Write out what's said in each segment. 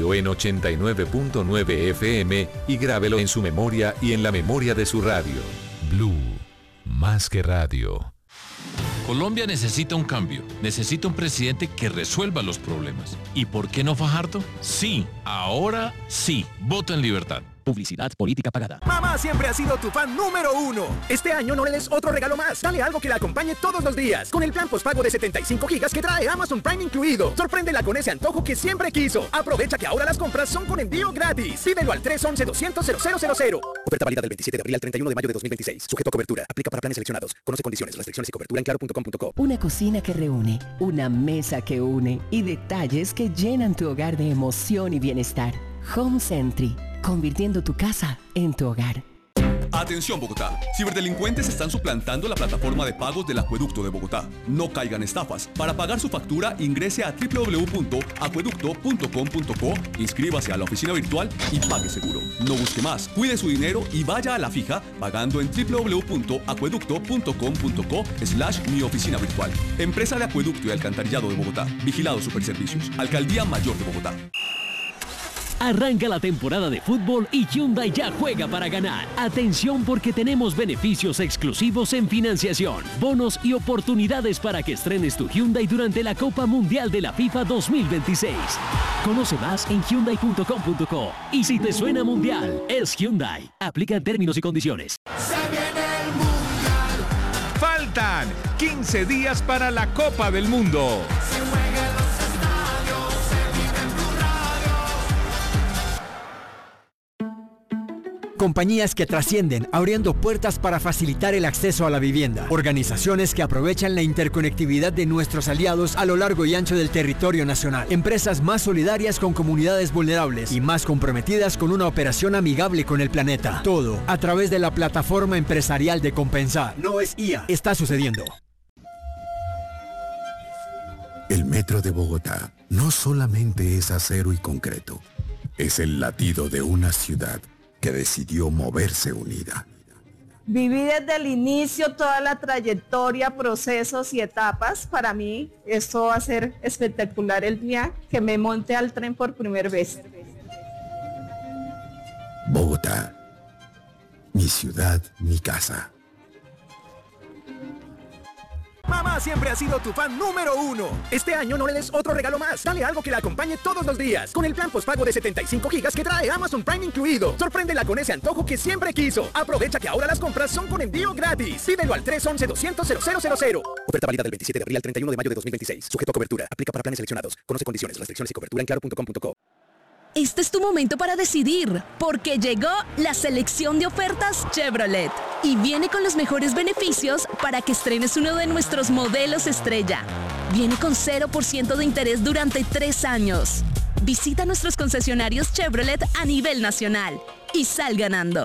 Radio en 89.9 FM y grábelo en su memoria y en la memoria de su radio. Blue, más que radio. Colombia necesita un cambio, necesita un presidente que resuelva los problemas. ¿Y por qué no Fajardo? Sí, ahora sí, vota en libertad. Publicidad política pagada. Mamá siempre ha sido tu fan número 1. Este año no le des otro regalo más. Dale algo que la acompañe todos los días. Con el plan postpago de 75 gigas que trae Amazon Prime incluido. Sorpréndela con ese antojo que siempre quiso. Aprovecha que ahora las compras son con envío gratis. Pídelo al 311-200-0000. Oferta válida del 27 de abril al 31 de mayo de 2026. Sujeto a cobertura. Aplica para planes seleccionados. Conoce condiciones, restricciones y cobertura en claro.com.co. Una cocina que reúne, una mesa que une y detalles que llenan tu hogar de emoción y bienestar. Home Sentry, convirtiendo tu casa en tu hogar. Atención Bogotá, ciberdelincuentes están suplantando la plataforma de pagos del Acueducto de Bogotá. No caigan estafas. Para pagar su factura ingrese a www.acueducto.com.co, inscríbase a la oficina virtual y pague seguro. No busque más, cuide su dinero y vaya a la fija pagando en www.acueducto.com.co/mi oficina virtual. Empresa de Acueducto y Alcantarillado de Bogotá. Vigilado Superservicios. Alcaldía Mayor de Bogotá. Arranca la temporada de fútbol y Hyundai ya juega para ganar. Atención porque tenemos beneficios exclusivos en financiación, bonos y oportunidades para que estrenes tu Hyundai durante la Copa Mundial de la FIFA 2026. Conoce más en hyundai.com.co. Y si te suena mundial, es Hyundai. Aplica en términos y condiciones. Se viene el mundial. Faltan 15 días para la Copa del Mundo. Se juega en los estadios, se vive en Blue Radio. Compañías que trascienden, abriendo puertas para facilitar el acceso a la vivienda. Organizaciones que aprovechan la interconectividad de nuestros aliados a lo largo y ancho del territorio nacional. Empresas más solidarias con comunidades vulnerables y más comprometidas con una operación amigable con el planeta. Todo a través de la plataforma empresarial de Compensar. No es IA. Está sucediendo. El Metro de Bogotá no solamente es acero y concreto. Es el latido de una ciudad que decidió moverse unida. Viví desde el inicio toda la trayectoria, procesos y etapas. Para mí esto va a ser espectacular el día que me monte al tren por primera vez. Bogotá, mi ciudad, mi casa. Mamá siempre ha sido tu fan número 1. Este año no le des otro regalo más. Dale algo que la acompañe todos los días. Con el plan postpago de 75 gigas que trae Amazon Prime incluido. Sorpréndela con ese antojo que siempre quiso. Aprovecha que ahora las compras son con envío gratis. Pídelo al 311-200-0000. Oferta válida del 27 de abril al 31 de mayo de 2026. Sujeto a cobertura. Aplica para planes seleccionados. Conoce condiciones, restricciones y cobertura en claro.com.co. Este es tu momento para decidir, porque llegó la selección de ofertas Chevrolet y viene con los mejores beneficios para que estrenes uno de nuestros modelos estrella. Viene con 0% de interés durante 3 años. Visita nuestros concesionarios Chevrolet a nivel nacional y sal ganando.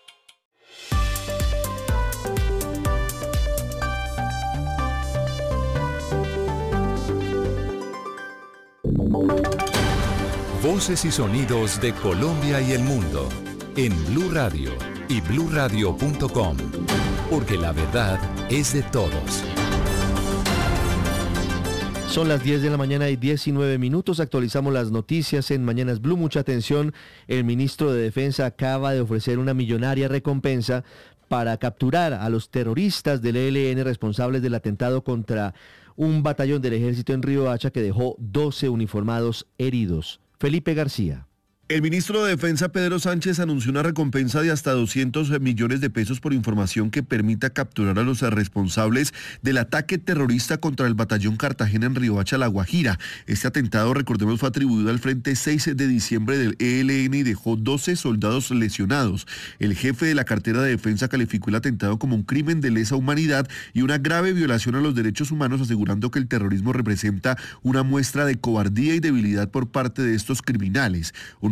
Voces y sonidos de Colombia y el mundo en Blue Radio y bluradio.com, porque la verdad es de todos. Son las 10 de la mañana y 19 minutos. Actualizamos las noticias en Mañanas Blue. Mucha atención. El ministro de Defensa acaba de ofrecer una millonaria recompensa para capturar a los terroristas del ELN responsables del atentado contra un batallón del ejército en Riohacha que dejó 12 uniformados heridos. Felipe García. El ministro de Defensa, Pedro Sánchez, anunció una recompensa de hasta 200 millones de pesos por información que permita capturar a los responsables del ataque terrorista contra el batallón Cartagena en Riohacha, La Guajira. Este atentado, recordemos, fue atribuido al Frente 6 de diciembre del ELN y dejó 12 soldados lesionados. El jefe de la cartera de defensa calificó el atentado como un crimen de lesa humanidad y una grave violación a los derechos humanos, asegurando que el terrorismo representa una muestra de cobardía y debilidad por parte de estos criminales. Uno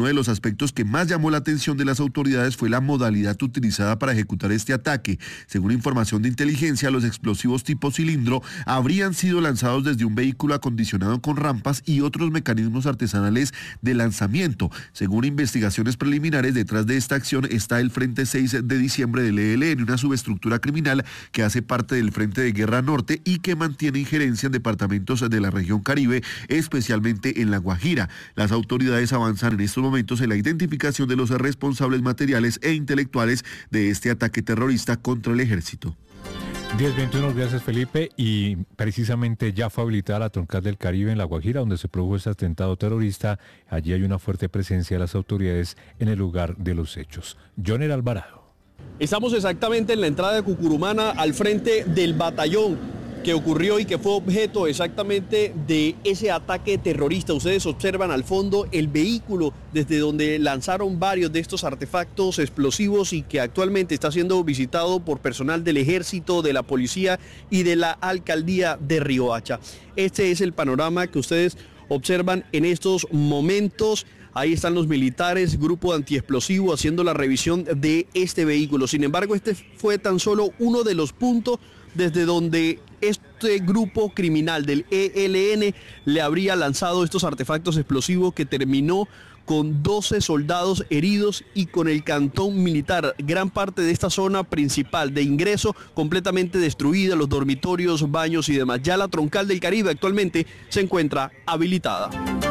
uno de los aspectos que más llamó la atención de las autoridades fue la modalidad utilizada para ejecutar este ataque. Según información de inteligencia, los explosivos tipo cilindro habrían sido lanzados desde un vehículo acondicionado con rampas y otros mecanismos artesanales de lanzamiento. Según investigaciones preliminares, detrás de esta acción está el Frente 6 de diciembre del ELN, una subestructura criminal que hace parte del Frente de Guerra Norte y que mantiene injerencia en departamentos de la región Caribe, especialmente en La Guajira. Las autoridades avanzan en estos momentos en la identificación de los responsables materiales e intelectuales de este ataque terrorista contra el ejército. 10:21, gracias Felipe, y precisamente ya fue habilitada la troncal del Caribe en La Guajira, donde se produjo este atentado terrorista. Allí hay una fuerte presencia de las autoridades en el lugar de los hechos. Joner Alvarado. Estamos exactamente en la entrada de Cucurumana, al frente del batallón que ocurrió y que fue objeto exactamente de ese ataque terrorista. Ustedes observan al fondo el vehículo desde donde lanzaron varios de estos artefactos explosivos y que actualmente está siendo visitado por personal del ejército, de la policía y de la alcaldía de Riohacha. Este es el panorama que ustedes observan en estos momentos. Ahí están los militares, grupo antiexplosivo, haciendo la revisión de este vehículo. Sin embargo, este fue tan solo uno de los puntos desde donde este grupo criminal del ELN le habría lanzado estos artefactos explosivos, que terminó con 12 soldados heridos y con el cantón militar. Gran parte de esta zona principal de ingreso completamente destruida, los dormitorios, baños y demás. Ya la troncal del Caribe actualmente se encuentra habilitada.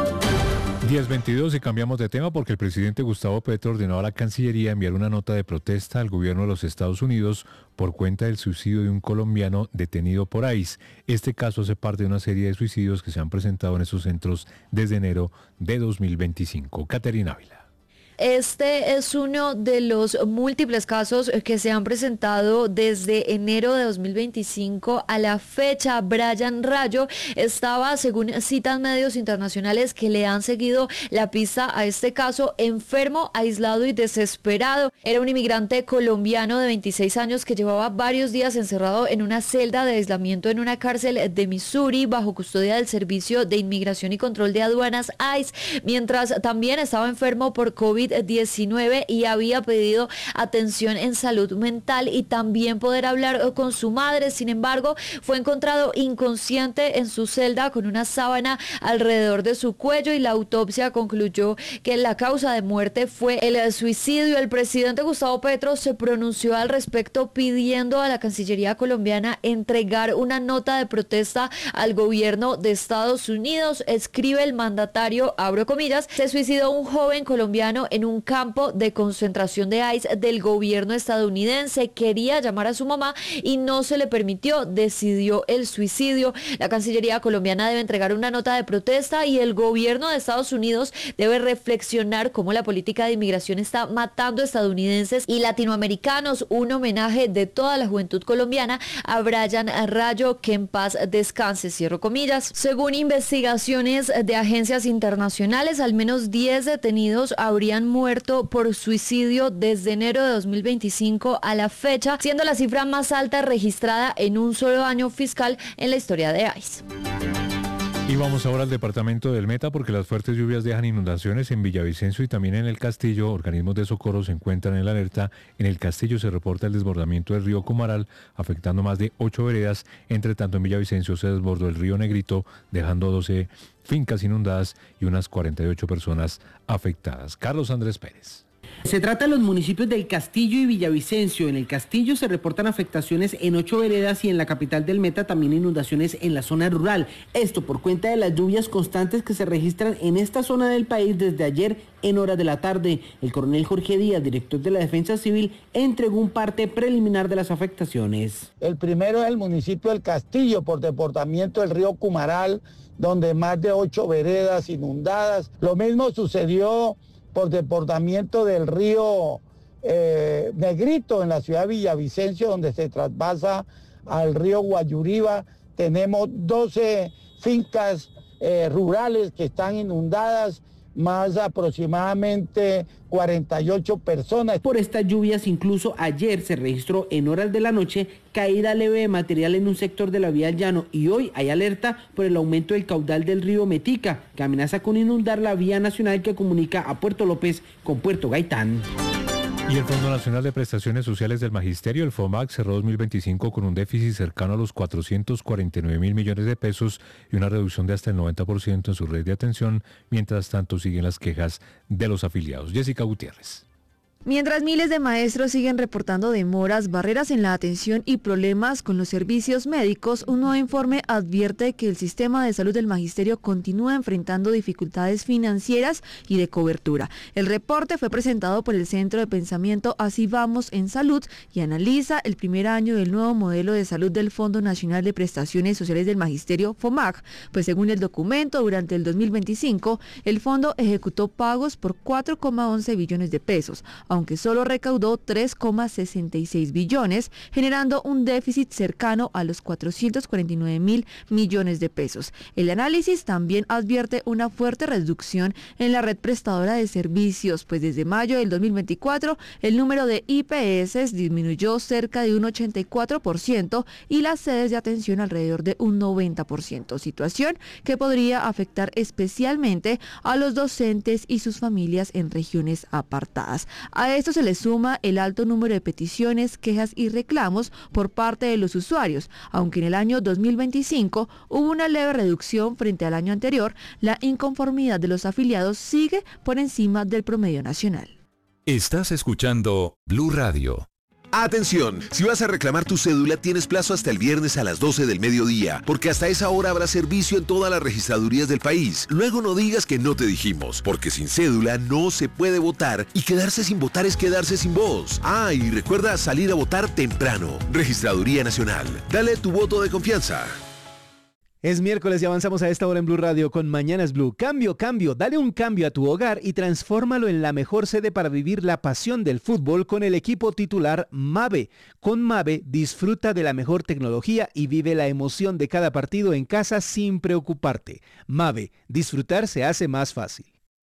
10:22 y cambiamos de tema porque el presidente Gustavo Petro ordenó a la Cancillería enviar una nota de protesta al gobierno de los Estados Unidos por cuenta del suicidio de un colombiano detenido por ICE. Este caso hace parte de una serie de suicidios que se han presentado en esos centros desde enero de 2025. Caterina Ávila. Este es uno de los múltiples casos que se han presentado desde enero de 2025 a la fecha. Brian Rayo estaba, según citan medios internacionales que le han seguido la pista a este caso, enfermo, aislado y desesperado. Era un inmigrante colombiano de 26 años que llevaba varios días encerrado en una celda de aislamiento en una cárcel de Missouri bajo custodia del Servicio de Inmigración y Control de Aduanas ICE, mientras también estaba enfermo por COVID-19 y había pedido atención en salud mental y también poder hablar con su madre. Sin embargo, fue encontrado inconsciente en su celda con una sábana alrededor de su cuello y la autopsia concluyó que la causa de muerte fue el suicidio. El presidente Gustavo Petro se pronunció al respecto pidiendo a la Cancillería colombiana entregar una nota de protesta al gobierno de Estados Unidos. Escribe el mandatario, abro comillas, se suicidó un joven colombiano en un campo de concentración de ICE del gobierno estadounidense. Quería llamar a su mamá y no se le permitió, decidió el suicidio. La Cancillería colombiana debe entregar una nota de protesta y el gobierno de Estados Unidos debe reflexionar cómo la política de inmigración está matando estadounidenses y latinoamericanos. Un homenaje de toda la juventud colombiana a Brian Rayo, que en paz descanse, cierro comillas. Según investigaciones de agencias internacionales, al menos 10 detenidos habrían muerto por suicidio desde enero de 2025 a la fecha, siendo la cifra más alta registrada en un solo año fiscal en la historia de ICE. Y vamos ahora al departamento del Meta porque las fuertes lluvias dejan inundaciones en Villavicencio y también en el Castillo. Organismos de socorro se encuentran en la alerta. En el Castillo se reporta el desbordamiento del río Cumaral, afectando más de 8 veredas. Entre tanto, en Villavicencio se desbordó el río Negrito, dejando 12 fincas inundadas y unas 48 personas afectadas. Carlos Andrés Pérez. Se trata de los municipios del Castillo y Villavicencio. En el Castillo se reportan afectaciones en 8 veredas y en la capital del Meta también inundaciones en la zona rural. Esto por cuenta de las lluvias constantes que se registran en esta zona del país desde ayer en horas de la tarde. El coronel Jorge Díaz, director de la Defensa Civil, entregó un parte preliminar de las afectaciones. El primero es el municipio del Castillo por desbordamiento del río Cumaral, donde más de 8 veredas inundadas. Lo mismo sucedió por desbordamiento del río Negrito en la ciudad de Villavicencio, donde se trasvasa al río Guayuriba. Tenemos 12 fincas rurales que están inundadas, más aproximadamente 48 personas. Por estas lluvias, incluso ayer se registró en horas de la noche caída leve de material en un sector de la vía al llano y hoy hay alerta por el aumento del caudal del río Metica, que amenaza con inundar la vía nacional que comunica a Puerto López con Puerto Gaitán. Y el Fondo Nacional de Prestaciones Sociales del Magisterio, el FOMAC, cerró 2025 con un déficit cercano a los 449.000 millones de pesos y una reducción de hasta el 90% en su red de atención. Mientras tanto, siguen las quejas de los afiliados. Jessica Gutiérrez. Mientras miles de maestros siguen reportando demoras, barreras en la atención y problemas con los servicios médicos, un nuevo informe advierte que el sistema de salud del magisterio continúa enfrentando dificultades financieras y de cobertura. El reporte fue presentado por el Centro de Pensamiento Así Vamos en Salud y analiza el primer año del nuevo modelo de salud del Fondo Nacional de Prestaciones Sociales del Magisterio, FOMAC, pues según el documento, durante el 2025, el fondo ejecutó pagos por 4,11 billones de pesos, aunque solo recaudó 3,66 billones, generando un déficit cercano a los 449.000 millones de pesos. El análisis también advierte una fuerte reducción en la red prestadora de servicios, pues desde mayo del 2024 el número de IPS disminuyó cerca de un 84% y las sedes de atención alrededor de un 90%, situación que podría afectar especialmente a los docentes y sus familias en regiones apartadas. A esto se le suma el alto número de peticiones, quejas y reclamos por parte de los usuarios. Aunque en el año 2025 hubo una leve reducción frente al año anterior, la inconformidad de los afiliados sigue por encima del promedio nacional. Estás escuchando Blue Radio. Atención, si vas a reclamar tu cédula tienes plazo hasta el viernes a las 12 del mediodía, porque hasta esa hora habrá servicio en todas las registradurías del país. Luego no digas que no te dijimos, porque sin cédula no se puede votar y quedarse sin votar es quedarse sin voz. Ah, y recuerda salir a votar temprano. Registraduría Nacional, dale tu voto de confianza. Es miércoles y avanzamos a esta hora en Blue Radio con Mañanas Blue. Cambio, dale un cambio a tu hogar y transfórmalo en la mejor sede para vivir la pasión del fútbol con el equipo titular Mave. Con Mave disfruta de la mejor tecnología y vive la emoción de cada partido en casa sin preocuparte. Mave, disfrutar se hace más fácil.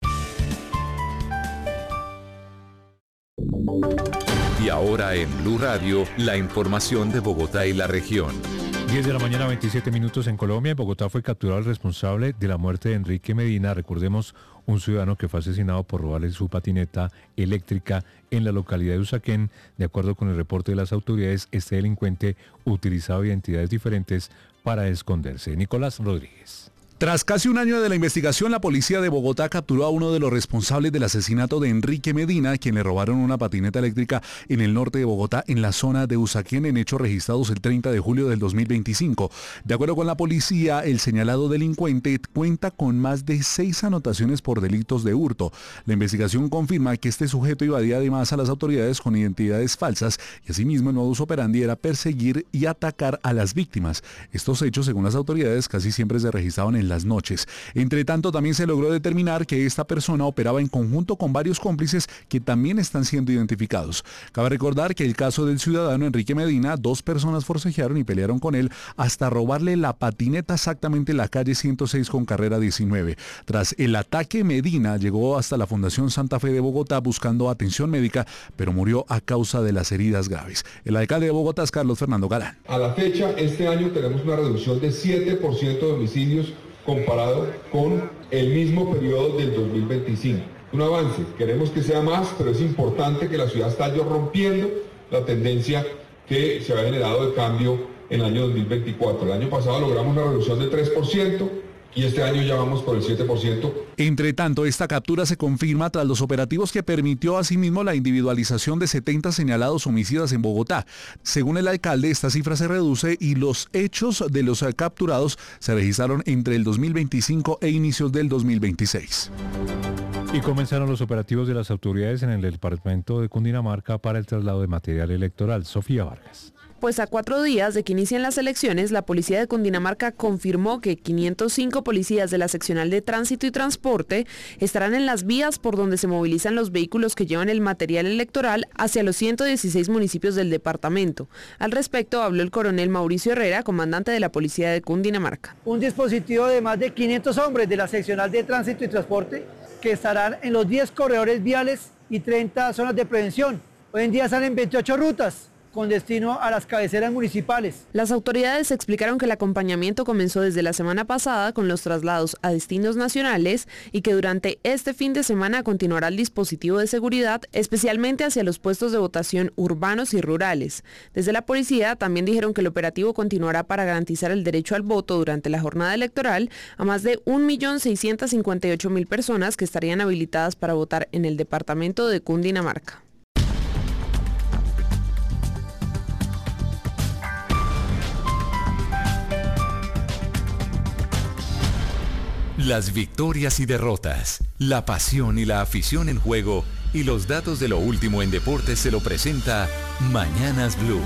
Y ahora en Blue Radio, la información de Bogotá y la región. 10 de la mañana, 27 minutos en Colombia. En Bogotá fue capturado el responsable de la muerte de Enrique Medina. Recordemos, un ciudadano que fue asesinado por robarle su patineta eléctrica en la localidad de Usaquén. De acuerdo con el reporte de las autoridades, este delincuente utilizaba identidades diferentes para esconderse. Nicolás Rodríguez. Tras casi un año de la investigación, la policía de Bogotá capturó a uno de los responsables del asesinato de Enrique Medina, a quien le robaron una patineta eléctrica en el norte de Bogotá, en la zona de Usaquén, en hechos registrados el 30 de julio del 2025. De acuerdo con la policía, el señalado delincuente cuenta con más de 6 anotaciones por delitos de hurto. La investigación confirma que este sujeto evadía además a las autoridades con identidades falsas y asimismo el modus operandi era perseguir y atacar a las víctimas. Estos hechos, según las autoridades, casi siempre se registraban en las noches. Entre tanto, también se logró determinar que esta persona operaba en conjunto con varios cómplices que también están siendo identificados. Cabe recordar que el caso del ciudadano Enrique Medina, 2 personas forcejearon y pelearon con él hasta robarle la patineta exactamente en la calle 106 con carrera 19. Tras el ataque, Medina llegó hasta la Fundación Santa Fe de Bogotá buscando atención médica, pero murió a causa de las heridas graves. El alcalde de Bogotá es Carlos Fernando Galán. A la fecha, este año tenemos una reducción de 7% de homicidios comparado con el mismo periodo del 2025. Un avance, queremos que sea más, pero es importante que la ciudad está rompiendo la tendencia que se había generado de cambio en el año 2024. El año pasado logramos una reducción de 3%, y este año ya vamos por el 7%. Entre tanto, esta captura se confirma tras los operativos que permitió asimismo la individualización de 70 señalados homicidas en Bogotá. Según el alcalde, esta cifra se reduce y los hechos de los capturados se registraron entre el 2025 e inicios del 2026. Y comenzaron los operativos de las autoridades en el departamento de Cundinamarca para el traslado de material electoral. Sofía Vargas. pues a 4 días de que inicien las elecciones, la policía de Cundinamarca confirmó que 505 policías de la seccional de tránsito y transporte estarán en las vías por donde se movilizan los vehículos que llevan el material electoral hacia los 116 municipios del departamento. Al respecto habló el coronel Mauricio Herrera, comandante de la policía de Cundinamarca. Un dispositivo de más de 500 hombres de la seccional de tránsito y transporte que estarán en los 10 corredores viales y 30 zonas de prevención. Hoy en día salen 28 rutas con destino a las cabeceras municipales. Las autoridades explicaron que el acompañamiento comenzó desde la semana pasada con los traslados a destinos nacionales y que durante este fin de semana continuará el dispositivo de seguridad, especialmente hacia los puestos de votación urbanos y rurales. Desde la policía también dijeron que el operativo continuará para garantizar el derecho al voto durante la jornada electoral a más de 1.658.000 personas que estarían habilitadas para votar en el departamento de Cundinamarca. Las victorias y derrotas, la pasión y la afición en juego y los datos de lo último en deportes se lo presenta Mañanas Blue.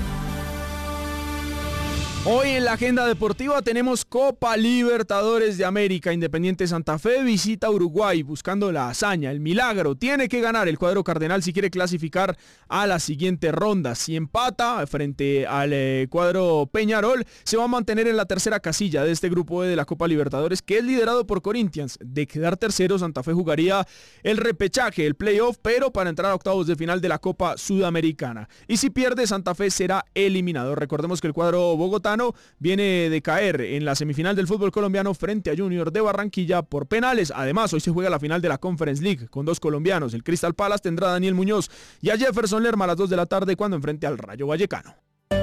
Hoy en la agenda deportiva tenemos Copa Libertadores de América. Independiente Santa Fe visita Uruguay buscando la hazaña, el milagro. Tiene que ganar el cuadro cardenal si quiere clasificar a la siguiente ronda. Si empata frente al cuadro Peñarol, se va a mantener en la tercera casilla de este grupo de la Copa Libertadores, que es liderado por Corinthians. De quedar tercero, Santa Fe jugaría el repechaje, el playoff, pero para entrar a octavos de final de la Copa Sudamericana. Y si pierde, Santa Fe será eliminado. Recordemos que el cuadro bogotano viene de caer en la semifinal del fútbol colombiano frente a Junior de Barranquilla por penales. Además, hoy se juega la final de la Conference League con 2 colombianos. El Crystal Palace tendrá a Daniel Muñoz y a Jefferson Lerma a las 2 de la tarde cuando enfrente al Rayo Vallecano.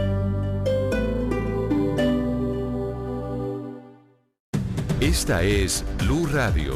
Esta es Blue Radio.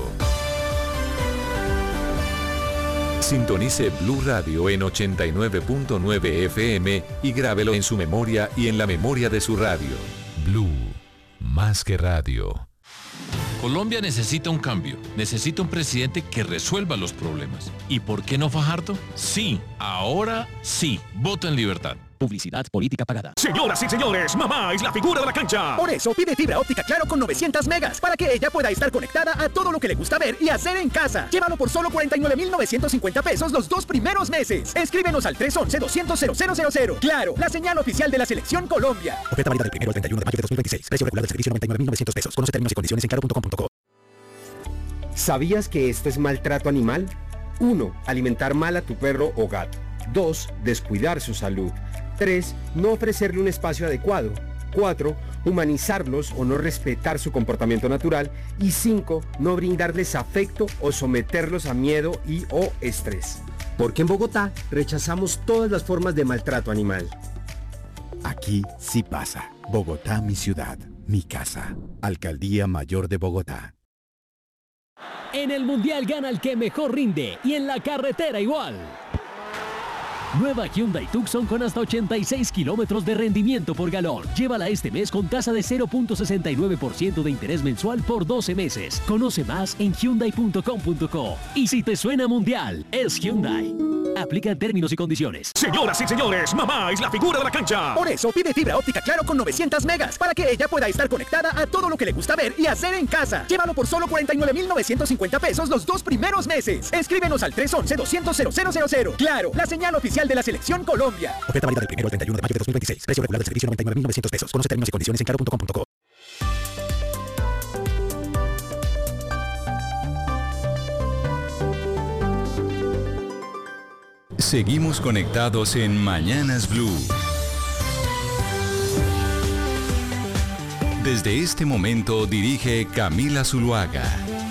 Sintonice Blue Radio en 89.9 FM y grábelo en su memoria y en la memoria de su radio. Blue, más que radio. Colombia necesita un cambio, necesita un presidente que resuelva los problemas. ¿Y por qué no Fajardo? Sí, ahora sí, voto en libertad. Publicidad política pagada. Señoras y señores, mamá es la figura de la cancha. Por eso pide fibra óptica Claro con 900 megas para que ella pueda estar conectada a todo lo que le gusta ver y hacer en casa. Llévalo por solo 49.950 pesos los 2 primeros meses. Escríbenos al 311-200-0000. Claro, la señal oficial de la Selección Colombia. Oferta válida del 1 al 31 de mayo de 2026. Precio regular del servicio 99.900 pesos. Conoce términos y condiciones en claro.com.co. ¿Sabías que esto es maltrato animal? 1. Alimentar mal a tu perro o gato. 2. Descuidar su salud. 3. No ofrecerle un espacio adecuado. 4. Humanizarlos o no respetar su comportamiento natural. Y 5. No brindarles afecto o someterlos a miedo y o estrés. Porque en Bogotá rechazamos todas las formas de maltrato animal. Aquí sí pasa. Bogotá, mi ciudad, mi casa. Alcaldía Mayor de Bogotá. En el Mundial gana el que mejor rinde y en la carretera igual. Nueva Hyundai Tucson con hasta 86 kilómetros de rendimiento por galón. Llévala este mes con tasa de 0.69% de interés mensual por 12 meses. Conoce más en Hyundai.com.co. Y si te suena Mundial, es Hyundai. Aplican términos y condiciones. Señoras y señores, mamá es la figura de la cancha. Por eso pide fibra óptica Claro con 900 megas para que ella pueda estar conectada a todo lo que le gusta ver y hacer en casa. Llévalo por solo 49.950 pesos los 2 primeros meses. Escríbenos al 311-200-0000. Claro, la señal oficial de la Selección Colombia. Oferta válida del 1 al 31 de mayo de 2026. Precio regular del servicio 99.900 pesos. Conoce términos y condiciones en claro.com.co. Seguimos conectados en Mañanas Blue. Desde este momento dirige Camila Zuluaga.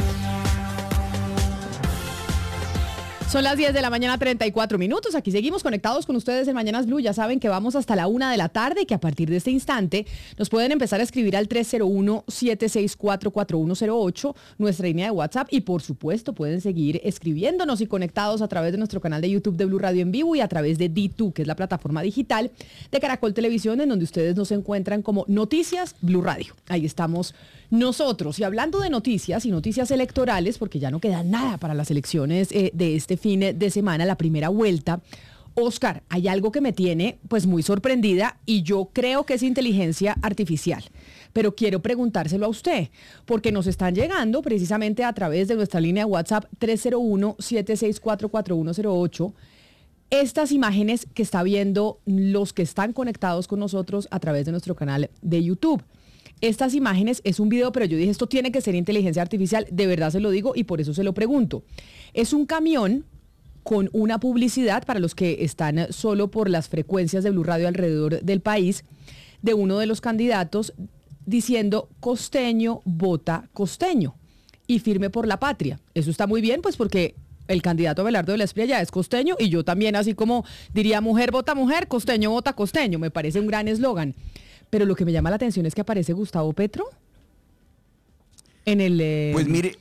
Son las 10 de la mañana, 34 minutos. Aquí seguimos conectados con ustedes en Mañanas Blue. Ya saben que vamos hasta la 1 de la tarde y que a partir de este instante nos pueden empezar a escribir al 301-764-4108, nuestra línea de WhatsApp. Y por supuesto pueden seguir escribiéndonos y conectados a través de nuestro canal de YouTube de Blue Radio en vivo y a través de D2, que es la plataforma digital de Caracol Televisión, en donde ustedes nos encuentran como Noticias Blue Radio. Ahí estamos nosotros. Y hablando de noticias y noticias electorales, porque ya no queda nada para las elecciones de este fin de semana, la primera vuelta, Oscar, hay algo que me tiene pues muy sorprendida y yo creo que es inteligencia artificial. Pero quiero preguntárselo a usted, porque nos están llegando precisamente a través de nuestra línea de WhatsApp 301-764-4108 estas imágenes que está viendo los que están conectados con nosotros a través de nuestro canal de YouTube. Estas imágenes es un video, pero yo dije, esto tiene que ser inteligencia artificial, de verdad se lo digo y por eso se lo pregunto. Es un camión con una publicidad, para los que están solo por las frecuencias de Blue Radio alrededor del país, de uno de los candidatos diciendo costeño vota costeño y firme por la patria. Eso está muy bien, pues porque el candidato Abelardo de la Espriella es costeño y yo también, así como diría mujer vota mujer, costeño vota costeño. Me parece un gran eslogan. Pero lo que me llama la atención es que aparece Gustavo Petro en el... pues mire...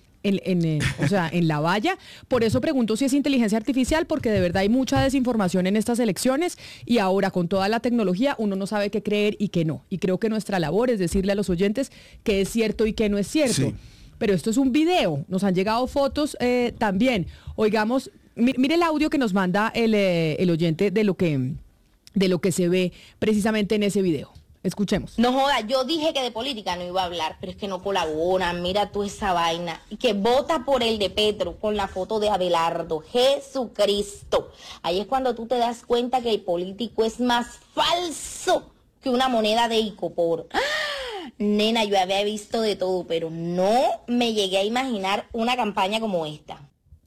o sea, en la valla. Por eso pregunto si es inteligencia artificial, porque de verdad hay mucha desinformación en estas elecciones y ahora con toda la tecnología uno no sabe qué creer y qué no. Y creo que nuestra labor es decirle a los oyentes qué es cierto y qué no es cierto. Sí. Pero esto es un video, nos han llegado fotos también. Oigamos, mire el audio que nos manda el oyente de lo que se ve precisamente en ese video. Escuchemos. No joda, yo dije que de política no iba a hablar, pero es que no colaboran, mira tú esa vaina. Y que vota por el de Petro con la foto de Abelardo, Jesucristo. Ahí es cuando tú te das cuenta que el político es más falso que una moneda de Icopor. ¡Ah! Nena, yo había visto de todo, pero no me llegué a imaginar una campaña como esta.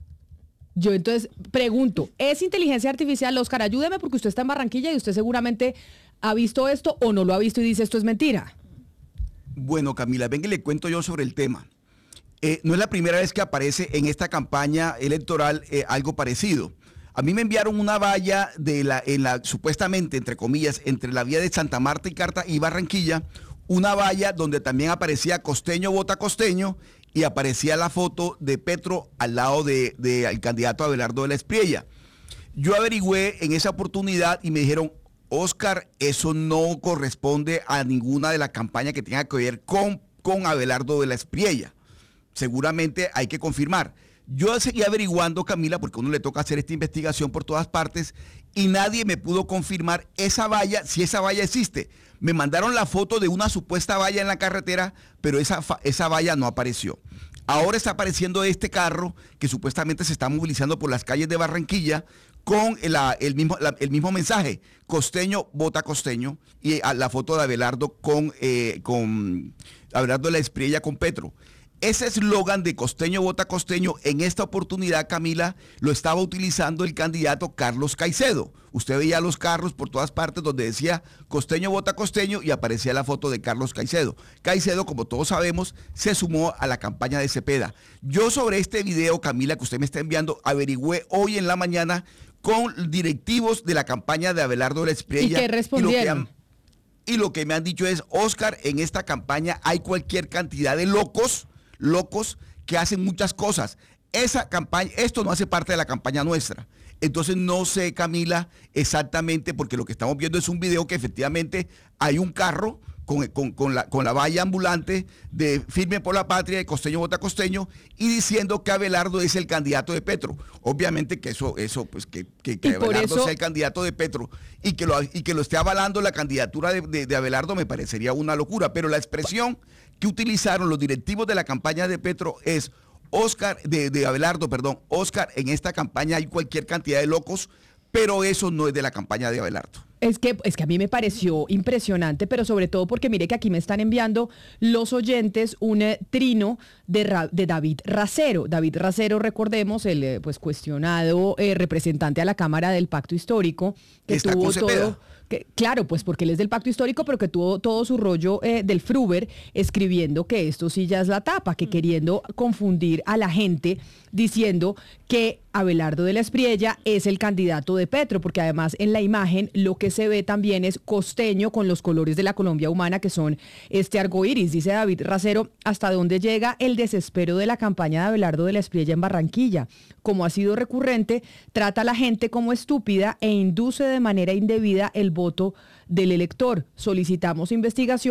Yo entonces pregunto, ¿es inteligencia artificial? Oscar, ayúdeme porque usted está en Barranquilla y usted seguramente ha visto esto o no lo ha visto y dice esto es mentira. Bueno, Camila, venga y le cuento yo sobre el tema. No es la primera vez que aparece en esta campaña electoral algo parecido. A mí me enviaron una valla supuestamente, entre comillas, entre la vía de Santa Marta y Barranquilla, una valla donde también aparecía costeño vota costeño y aparecía la foto de Petro al lado del candidato Abelardo de la Espriella. Yo averigüé en esa oportunidad y me dijeron, Oscar, eso no corresponde a ninguna de las campañas que tenga que ver con Abelardo de la Espriella. Seguramente hay que confirmar. Yo seguí averiguando, Camila, porque a uno le toca hacer esta investigación por todas partes y nadie me pudo confirmar esa valla, si esa valla existe. Me mandaron la foto de una supuesta valla en la carretera, pero esa valla no apareció. Ahora está apareciendo este carro que supuestamente se está movilizando por las calles de Barranquilla con el mismo mensaje, costeño vota costeño, y la foto de Abelardo con Abelardo de la Espriella con Petro. Ese eslogan de costeño vota costeño, en esta oportunidad, Camila, lo estaba utilizando el candidato Carlos Caicedo. Usted veía los carros por todas partes donde decía costeño vota costeño y aparecía la foto de Carlos Caicedo. Caicedo, como todos sabemos, se sumó a la campaña de Cepeda. Yo sobre este video, Camila, que usted me está enviando, averigüé hoy en la mañana con directivos de la campaña de Abelardo de la Espriella. ¿Y qué respondieron? Y lo que me han dicho es, Oscar, en esta campaña hay cualquier cantidad de locos que hacen muchas cosas. Esa campaña, esto no hace parte de la campaña nuestra. Entonces no sé, Camila, exactamente, porque lo que estamos viendo es un video que efectivamente hay un carro con la valla ambulante de firme por la patria, de costeño vota costeño, y diciendo que Abelardo es el candidato de Petro. Obviamente que eso pues que Abelardo sea el candidato de Petro y que lo esté avalando la candidatura de Abelardo me parecería una locura, pero la expresión que utilizaron los directivos de la campaña de Petro es de Abelardo, Oscar, en esta campaña hay cualquier cantidad de locos, pero eso no es de la campaña de Abelardo. Es que a mí me pareció impresionante, pero sobre todo porque mire que aquí me están enviando los oyentes un trino de David Racero. David Racero, recordemos, el pues cuestionado representante a la Cámara del Pacto Histórico, que está tuvo con Cepeda. todo... Claro, pues porque él es del Pacto Histórico, pero que tuvo todo su rollo del Fruber escribiendo que esto sí ya es la tapa, que queriendo confundir a la gente diciendo que Abelardo de la Espriella es el candidato de Petro, porque además en la imagen lo que se ve también es costeño con los colores de la Colombia humana que son arcoíris. Dice David Racero, ¿hasta dónde llega el desespero de la campaña de Abelardo de la Espriella en Barranquilla? Como ha sido recurrente, trata a la gente como estúpida e induce de manera indebida el voto del elector. Solicitamos investigación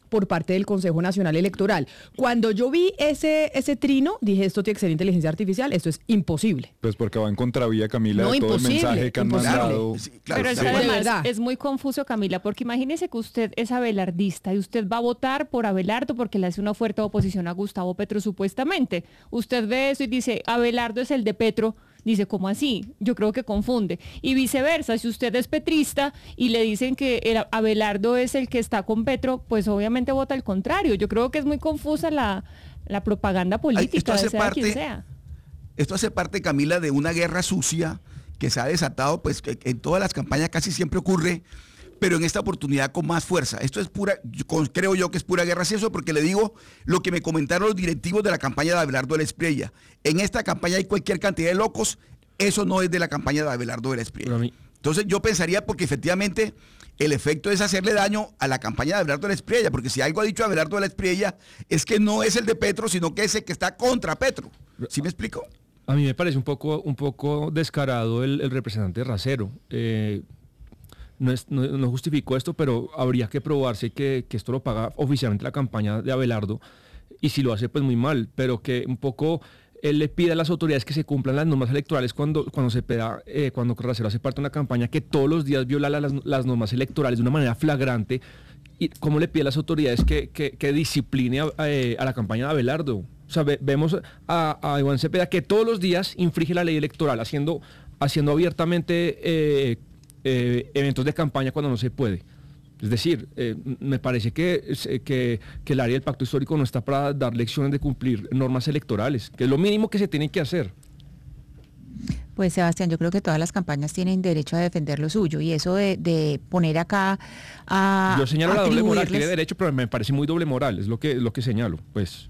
por parte del Consejo Nacional Electoral. Cuando yo vi ese trino, dije, esto tiene que ser inteligencia artificial, esto es imposible. Pues porque va en contravía, Camila, No, de todo el mensaje que han mandado. Pero es que además es muy confuso, Camila, porque imagínese que usted es abelardista y usted va a votar por Abelardo porque le hace una fuerte oposición a Gustavo Petro supuestamente. Usted ve eso y dice, Abelardo es el de Petro. Dice, ¿cómo así? Yo creo que confunde. Y viceversa, si usted es petrista y le dicen que Abelardo es el que está con Petro, pues obviamente vota al contrario. Yo creo que es muy confusa la propaganda política, sea quien sea. Esto hace parte, Camila, de una guerra sucia que se ha desatado, pues que en todas las campañas casi siempre ocurre, pero en esta oportunidad con más fuerza. Esto es creo yo que es pura guerra, eso porque le digo lo que me comentaron los directivos de la campaña de Abelardo de la Espriella. En esta campaña hay cualquier cantidad de locos, eso no es de la campaña de Abelardo de la Espriella. Entonces yo pensaría, porque efectivamente el efecto es hacerle daño a la campaña de Abelardo de la Espriella, porque si algo ha dicho Abelardo de la Espriella es que no es el de Petro, sino que es el que está contra Petro. ¿Sí me explico? A mí me parece un poco descarado el representante Racero. No justificó esto, pero habría que probarse que esto lo paga oficialmente la campaña de Abelardo, y si lo hace, pues muy mal, pero que un poco él le pide a las autoridades que se cumplan las normas electorales cuando Racero hace parte de una campaña que todos los días viola las normas electorales de una manera flagrante. ¿Y cómo le pide a las autoridades que discipline a la campaña de Abelardo? O sea, vemos a Iván Cepeda que todos los días infringe la ley electoral, haciendo abiertamente eventos de campaña cuando no se puede. Es decir, me parece que el área del pacto histórico no está para dar lecciones de cumplir normas electorales, que es lo mínimo que se tiene que hacer. Pues Sebastián, yo creo que todas las campañas tienen derecho a defender lo suyo, y eso de poner acá a yo señalo la doble moral, tiene derecho, pero me parece muy doble moral, es lo que señalo, pues.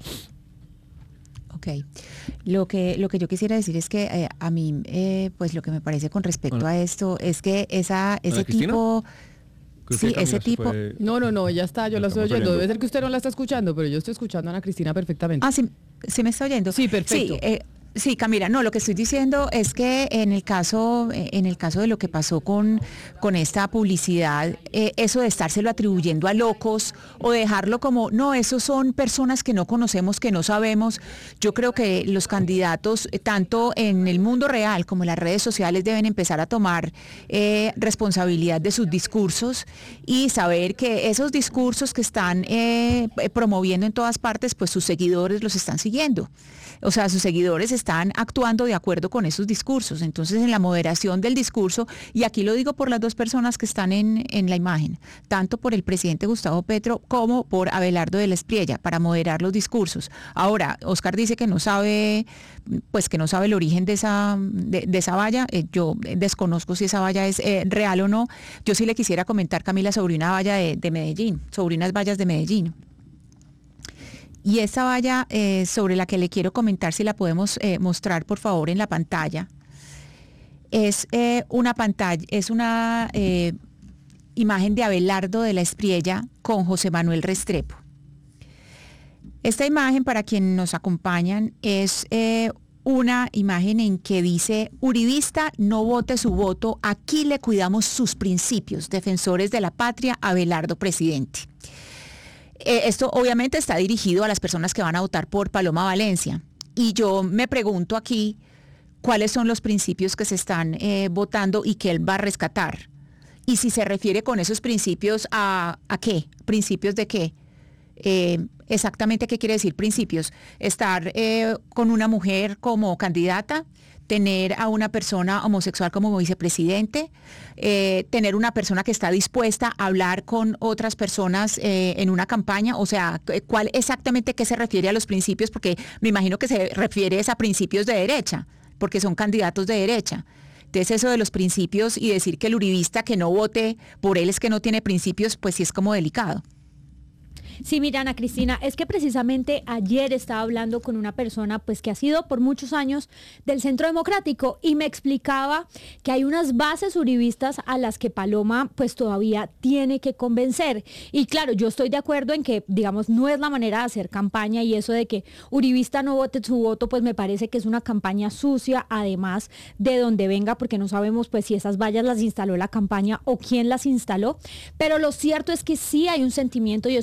Ok. Lo que yo quisiera decir es que a mí, pues lo que me parece con respecto a esto es que ese tipo... Sí, ese tipo... No, ya está, yo la estoy oyendo. Debe ser que usted no la está escuchando, pero yo estoy escuchando a Ana Cristina perfectamente. Ah, ¿sí me está oyendo? Sí, perfecto. Sí, Camila, no, lo que estoy diciendo es que en el caso de lo que pasó con esta publicidad, eso de estárselo atribuyendo a locos o dejarlo como, no, esos son personas que no conocemos, que no sabemos, yo creo que los candidatos, tanto en el mundo real como en las redes sociales, deben empezar a tomar responsabilidad de sus discursos y saber que esos discursos que están promoviendo en todas partes, pues sus seguidores los están siguiendo. O sea, sus seguidores están actuando de acuerdo con esos discursos. Entonces, en la moderación del discurso, y aquí lo digo por las dos personas que están en la imagen, tanto por el presidente Gustavo Petro como por Abelardo de la Espriella, para moderar los discursos. Ahora, Oscar dice que no sabe el origen de esa valla. Yo desconozco si esa valla es real o no. Yo sí le quisiera comentar, Camila, sobre una valla de Medellín, sobre unas vallas de Medellín. Y esa valla sobre la que le quiero comentar, si la podemos mostrar por favor en la pantalla, es una imagen de Abelardo de la Espriella con José Manuel Restrepo. Esta imagen, para quienes nos acompañan, es una imagen en que dice: uribista, no vote su voto, aquí le cuidamos sus principios, defensores de la patria, Abelardo presidente. Esto obviamente está dirigido a las personas que van a votar por Paloma Valencia. Y yo me pregunto aquí, ¿cuáles son los principios que se están votando y que él va a rescatar? Y si se refiere con esos principios ¿a qué? ¿Principios de qué? Exactamente, ¿qué quiere decir principios? Estar con una mujer como candidata, tener a una persona homosexual como vicepresidente, tener una persona que está dispuesta a hablar con otras personas en una campaña. O sea, ¿cuál exactamente qué se refiere a los principios? Porque me imagino que se refiere a principios de derecha, porque son candidatos de derecha. Entonces eso de los principios y decir que el uribista que no vote por él es que no tiene principios, pues sí es como delicado. Sí, mira, Ana Cristina, es que precisamente ayer estaba hablando con una persona pues que ha sido por muchos años del Centro Democrático y me explicaba que hay unas bases uribistas a las que Paloma pues todavía tiene que convencer. Y claro, yo estoy de acuerdo en que, digamos, no es la manera de hacer campaña, y eso de que uribista no vote su voto, pues me parece que es una campaña sucia, además de donde venga, porque no sabemos pues si esas vallas las instaló la campaña o quién las instaló. Pero lo cierto es que sí hay un sentimiento, y esto lo digo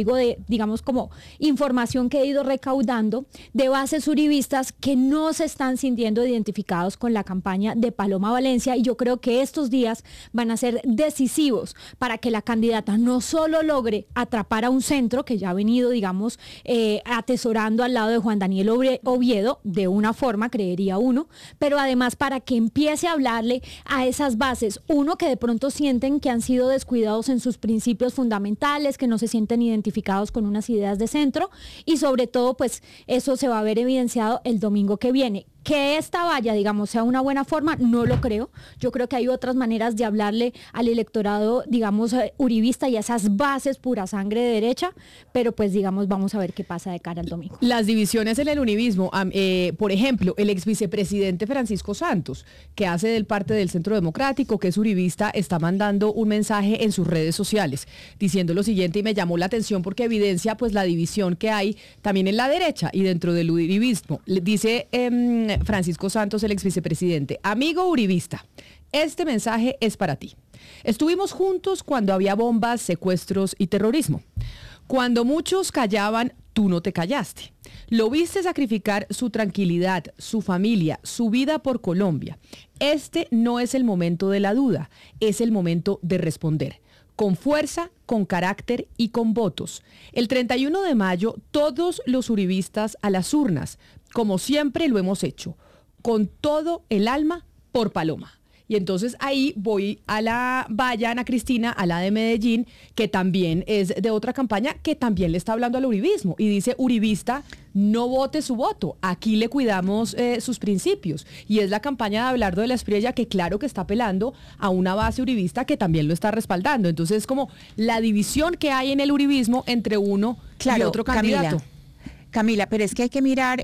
digo de, digamos, como información que he ido recaudando de bases uribistas que no se están sintiendo identificados con la campaña de Paloma Valencia, y yo creo que estos días van a ser decisivos para que la candidata no solo logre atrapar a un centro que ya ha venido, digamos, atesorando al lado de Juan Daniel Oviedo, de una forma, creería uno, pero además para que empiece a hablarle a esas bases, uno, que de pronto sienten que han sido descuidados en sus principios fundamentales, que no se sienten identificados con unas ideas de centro, y sobre todo, pues eso se va a ver evidenciado el domingo que viene. Que esta valla, digamos, sea una buena forma, no lo creo. Yo creo que hay otras maneras de hablarle al electorado, digamos, uribista y a esas bases pura sangre de derecha, pero pues, digamos, vamos a ver qué pasa de cara al domingo. Las divisiones en el uribismo, por ejemplo, el ex vicepresidente Francisco Santos, que hace del parte del Centro Democrático, que es uribista, está mandando un mensaje en sus redes sociales diciendo lo siguiente, y me llamó la atención porque evidencia pues la división que hay también en la derecha y dentro del uribismo. Dice Francisco Santos, el ex vicepresidente: amigo uribista, este mensaje es para ti. Estuvimos juntos cuando había bombas, secuestros y terrorismo. Cuando muchos callaban, tú no te callaste. Lo viste sacrificar su tranquilidad, su familia, su vida por Colombia. Este no es el momento de la duda, es el momento de responder. Con fuerza, con carácter y con votos. El 31 de mayo, todos los uribistas a las urnas, como siempre lo hemos hecho, con todo el alma por Paloma. Y entonces ahí voy a la valla, Ana Cristina, a la de Medellín, que también es de otra campaña, que también le está hablando al uribismo. Y dice, uribista, no vote su voto, aquí le cuidamos sus principios. Y es la campaña de Abelardo de la Espriella, que claro que está apelando a una base uribista que también lo está respaldando. Entonces es como la división que hay en el uribismo entre uno y otro candidato. Camila, pero es que hay que mirar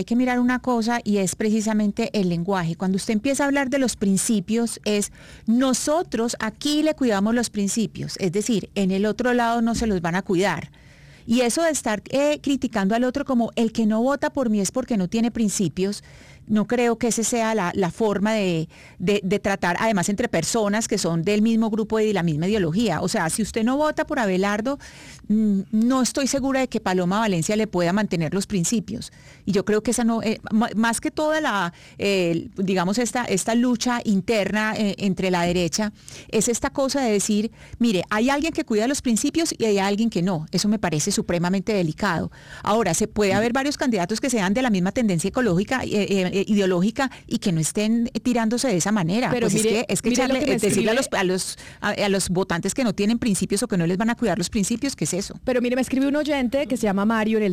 una cosa, y es precisamente el lenguaje. Cuando usted empieza a hablar de los principios, es nosotros aquí le cuidamos los principios, es decir, en el otro lado no se los van a cuidar. Y eso de estar criticando al otro como el que no vota por mí es porque no tiene principios, no creo que esa sea la forma de tratar, además entre personas que son del mismo grupo y de la misma ideología. O sea, si usted no vota por Abelardo, no estoy segura de que Paloma Valencia le pueda mantener los principios. Y yo creo que esa no, más que toda digamos, esta lucha interna entre la derecha, es esta cosa de decir, mire, hay alguien que cuida los principios y hay alguien que no. Eso me parece supremamente delicado. Ahora, se puede haber varios candidatos que sean de la misma tendencia ecológica, ideológica, y que no estén tirándose de esa manera. Pero pues mire, es que decirle a los votantes que no tienen principios o que no les van a cuidar los principios, ¿qué es eso? Pero mire, me escribe un oyente que se llama Mario en el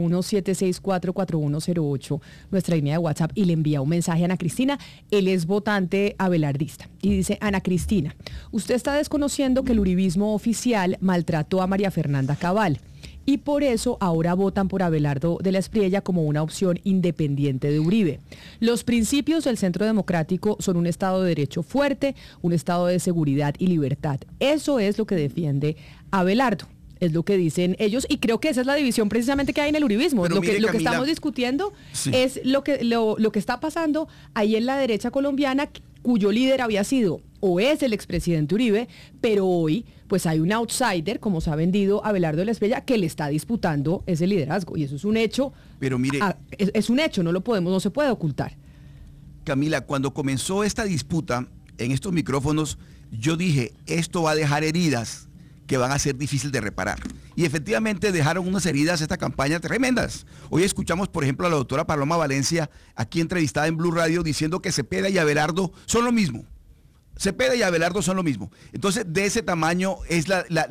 301-764-4108, nuestra línea de WhatsApp, y le envía un mensaje a Ana Cristina. Él es votante abelardista y dice: Ana Cristina, usted está desconociendo que el uribismo oficial maltrató a María Fernanda Cabal, y por eso ahora votan por Abelardo de la Espriella como una opción independiente de Uribe. Los principios del Centro Democrático son un Estado de Derecho fuerte, un Estado de seguridad y libertad. Eso es lo que defiende Abelardo, es lo que dicen ellos, y creo que esa es la división precisamente que hay en el uribismo. Lo que estamos discutiendo es lo que está pasando ahí en la derecha colombiana, cuyo líder había sido o es el expresidente Uribe, pero hoy pues hay un outsider, como se ha vendido Abelardo de la Espriella, que le está disputando ese liderazgo, y eso es un hecho. Pero mire, es un hecho, no se puede ocultar. Camila, cuando comenzó esta disputa en estos micrófonos, yo dije, esto va a dejar heridas que van a ser difíciles de reparar. Y efectivamente dejaron unas heridas esta campaña tremendas. Hoy escuchamos, por ejemplo, a la doctora Paloma Valencia, aquí entrevistada en Blue Radio, diciendo que Cepeda y Abelardo son lo mismo. Cepeda y Abelardo son lo mismo. Entonces, de ese tamaño es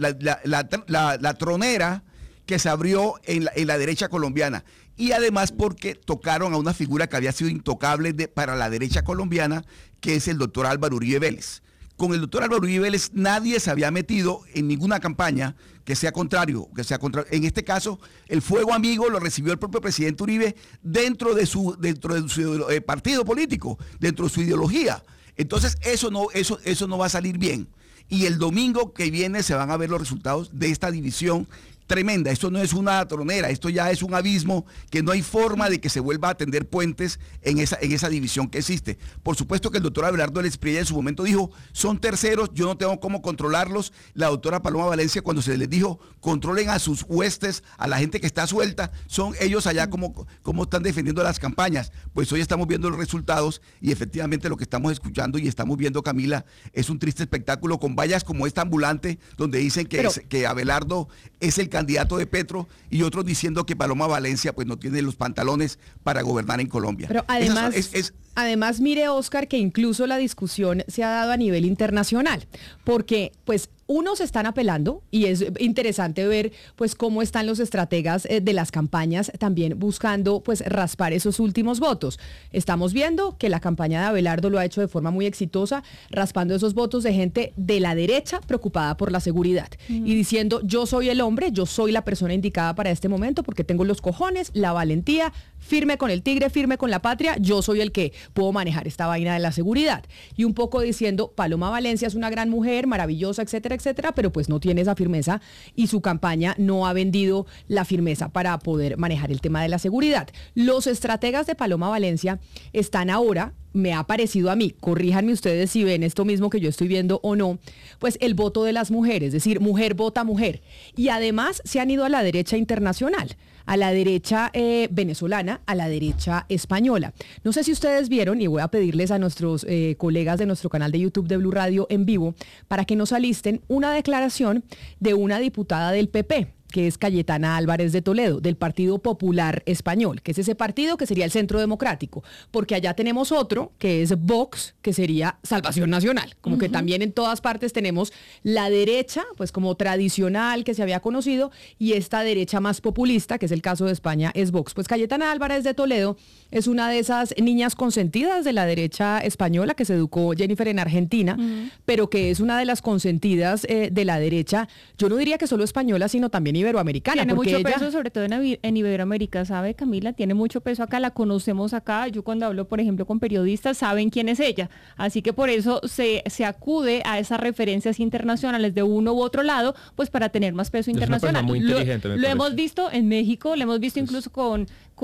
la tronera que se abrió en la derecha colombiana. Y además porque tocaron a una figura que había sido intocable para la derecha colombiana, que es el doctor Álvaro Uribe Vélez. Con el doctor Álvaro Uribe Vélez nadie se había metido en ninguna campaña que sea contrario. En este caso, el fuego amigo lo recibió el propio presidente Uribe dentro de su partido político, dentro de su ideología. Entonces eso no va a salir bien. Y el domingo que viene se van a ver los resultados de esta división tremenda. Esto no es una tronera, esto ya es un abismo que no hay forma de que se vuelva a tender puentes en esa división que existe. Por supuesto que el doctor Abelardo Espriella en su momento dijo, son terceros, yo no tengo cómo controlarlos. La doctora Paloma Valencia, cuando se les dijo, controlen a sus huestes, a la gente que está suelta, son ellos allá como están defendiendo las campañas. Pues hoy estamos viendo los resultados y efectivamente lo que estamos escuchando y estamos viendo, Camila, es un triste espectáculo con vallas como esta ambulante, donde dicen que Abelardo es el candidato de Petro y otros diciendo que Paloma Valencia pues no tiene los pantalones para gobernar en Colombia. Pero además, además mire, Oscar, que incluso la discusión se ha dado a nivel internacional, porque pues unos están apelando y es interesante ver pues cómo están los estrategas de las campañas también buscando pues raspar esos últimos votos. Estamos viendo que la campaña de Abelardo lo ha hecho de forma muy exitosa, raspando esos votos de gente de la derecha preocupada por la seguridad y diciendo yo soy el hombre, yo soy la persona indicada para este momento porque tengo los cojones, la valentía, firme con el tigre, firme con la patria, yo soy el que puedo manejar esta vaina de la seguridad. Y un poco diciendo, Paloma Valencia es una gran mujer, maravillosa, etcétera, etcétera, pero pues no tiene esa firmeza y su campaña no ha vendido la firmeza para poder manejar el tema de la seguridad. Los estrategas de Paloma Valencia están ahora, me ha parecido a mí, corríjanme ustedes si ven esto mismo que yo estoy viendo o no, pues el voto de las mujeres, es decir, mujer vota mujer. Y además se han ido a la derecha internacional, a la derecha venezolana, a la derecha española. No sé si ustedes vieron, y voy a pedirles a nuestros colegas de nuestro canal de YouTube de Blue Radio en vivo, para que nos alisten una declaración de una diputada del PP, que es Cayetana Álvarez de Toledo, del Partido Popular Español, que es ese partido que sería el Centro Democrático, porque allá tenemos otro, que es Vox, que sería Salvación Nacional, como que también en todas partes tenemos la derecha, pues como tradicional que se había conocido, y esta derecha más populista, que es el caso de España, es Vox. Pues Cayetana Álvarez de Toledo es una de esas niñas consentidas de la derecha española, que se educó Jennifer en Argentina, pero que es una de las consentidas de la derecha, yo no diría que solo española, sino también iberoamericana. Tiene porque mucho peso, sobre todo en Iberoamérica, ¿sabe, Camila? Tiene mucho peso acá, la conocemos acá. Yo cuando hablo, por ejemplo, con periodistas, saben quién es ella. Así que por eso se acude a esas referencias internacionales de uno u otro lado, pues para tener más peso internacional. Muy inteligente, lo hemos visto en México, lo hemos visto incluso con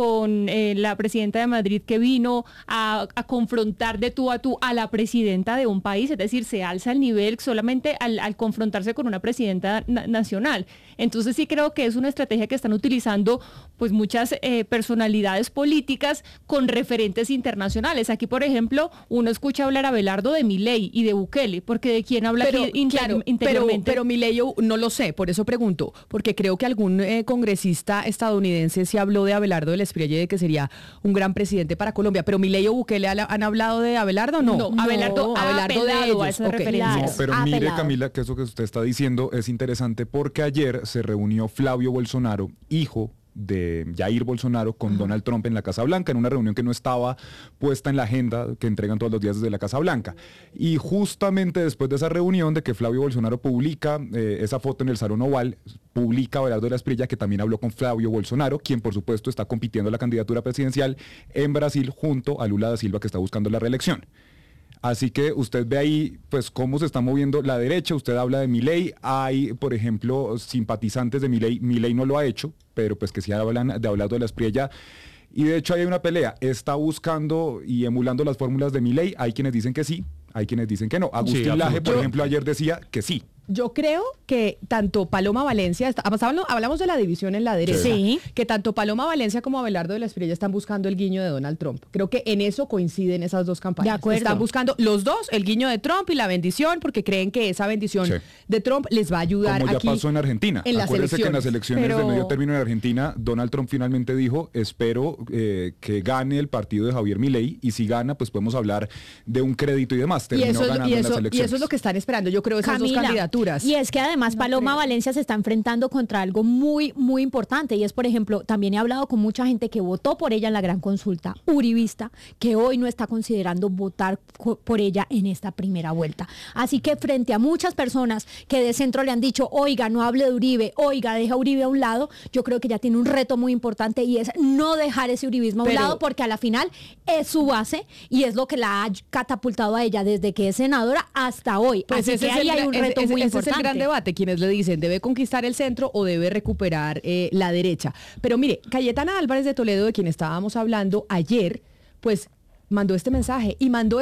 la presidenta de Madrid, que vino a confrontar de tú a tú a la presidenta de un país, es decir, se alza el nivel solamente al confrontarse con una presidenta nacional. Entonces sí creo que es una estrategia que están utilizando pues muchas personalidades políticas con referentes internacionales. Aquí, por ejemplo, uno escucha hablar a Abelardo de Milei y de Bukele, porque de quién habla aquí interiormente. Pero Milei yo no lo sé, por eso pregunto, porque creo que algún congresista estadounidense sí habló de Abelardo del Espriella, de que sería un gran presidente para Colombia, pero Milei o Bukele han hablado de Abelardo, no. Abelardo de ellos. A esa referencia. No, pero mire, Camila, que eso que usted está diciendo es interesante porque ayer se reunió Flavio Bolsonaro, hijo de Jair Bolsonaro, con Donald Trump en la Casa Blanca, en una reunión que no estaba puesta en la agenda que entregan todos los días desde la Casa Blanca. Y justamente después de esa reunión, de que Flavio Bolsonaro publica esa foto en el Salón Oval, publica Abelardo Espriella, que también habló con Flavio Bolsonaro, quien por supuesto está compitiendo a la candidatura presidencial en Brasil junto a Lula da Silva, que está buscando la reelección. Así que usted ve ahí pues cómo se está moviendo la derecha. Usted habla de Milei, hay por ejemplo simpatizantes de Milei. Milei no lo ha hecho, pero pues que sí hablan de Abelardo Espriella. Y de hecho hay una pelea, está buscando y emulando las fórmulas de Milei. Hay quienes dicen que sí, hay quienes dicen que no. Agustín Laje, por ejemplo, ayer decía que sí. Yo creo que tanto Paloma Valencia, hablamos de la división en la derecha, sí, que tanto Paloma Valencia como Abelardo Espriella están buscando el guiño de Donald Trump. Creo que en eso coinciden esas dos campañas. De acuerdo. Están buscando los dos el guiño de Trump y la bendición, porque creen que esa bendición de Trump les va a ayudar. Como ya aquí pasó en Argentina. Acuérdense que en las elecciones de medio término en Argentina, Donald Trump finalmente dijo, espero que gane el partido de Javier Milei, y si gana, pues podemos hablar de un crédito y demás. Terminó ganando en las elecciones. Y eso es lo que están esperando, yo creo, esas dos candidaturas. Y es que además Paloma Valencia se está enfrentando contra algo muy, muy importante, y es, por ejemplo, también he hablado con mucha gente que votó por ella en la gran consulta uribista, que hoy no está considerando votar por ella en esta primera vuelta. Así que frente a muchas personas que de centro le han dicho, oiga, no hable de Uribe, oiga, deja a Uribe a un lado, yo creo que ya tiene un reto muy importante, y es no dejar ese uribismo a un lado, porque a la final es su base y es lo que la ha catapultado a ella desde que es senadora hasta hoy. Pues así que ahí hay un reto muy ese es el gran debate. Quienes le dicen, ¿debe conquistar el centro o debe recuperar la derecha? Pero mire, Cayetana Álvarez de Toledo, de quien estábamos hablando ayer, pues mandó este mensaje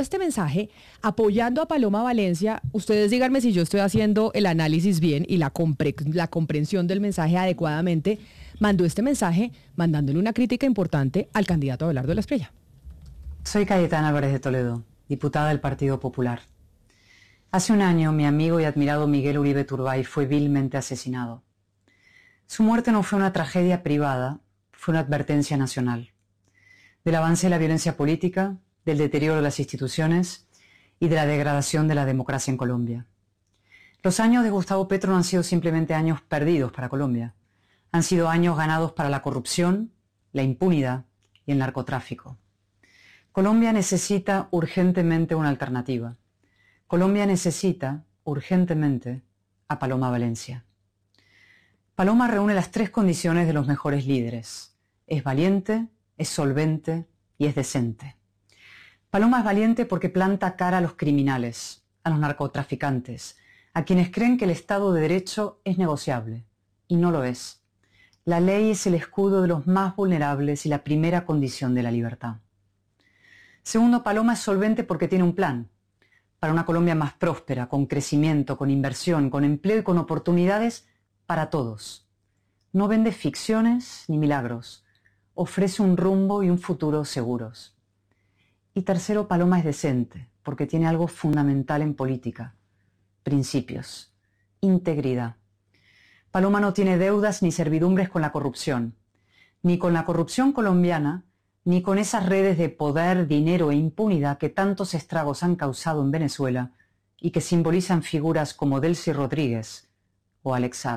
apoyando a Paloma Valencia. Ustedes díganme si yo estoy haciendo el análisis bien y la comprensión del mensaje adecuadamente. Mandó este mensaje mandándole una crítica importante al candidato Abelardo de la Espriella. Soy Cayetana Álvarez de Toledo, diputada del Partido Popular. Hace un año, mi amigo y admirado Miguel Uribe Turbay fue vilmente asesinado. Su muerte no fue una tragedia privada, fue una advertencia nacional del avance de la violencia política, del deterioro de las instituciones y de la degradación de la democracia en Colombia. Los años de Gustavo Petro no han sido simplemente años perdidos para Colombia. Han sido años ganados para la corrupción, la impunidad y el narcotráfico. Colombia necesita urgentemente una alternativa. Colombia necesita urgentemente a Paloma Valencia. Paloma reúne las 3 condiciones de los mejores líderes. Es valiente, es solvente y es decente. Paloma es valiente porque planta cara a los criminales, a los narcotraficantes, a quienes creen que el Estado de Derecho es negociable, y no lo es. La ley es el escudo de los más vulnerables y la primera condición de la libertad. Segundo, Paloma es solvente porque tiene un plan para una Colombia más próspera, con crecimiento, con inversión, con empleo y con oportunidades para todos. No vende ficciones ni milagros. Ofrece un rumbo y un futuro seguros. Y tercero, Paloma es decente, porque tiene algo fundamental en política: principios, integridad. Paloma no tiene deudas ni servidumbres con la corrupción, ni con la corrupción colombiana, ni con esas redes de poder, dinero e impunidad que tantos estragos han causado en Venezuela y que simbolizan figuras como Delcy Rodríguez o Alex Saab.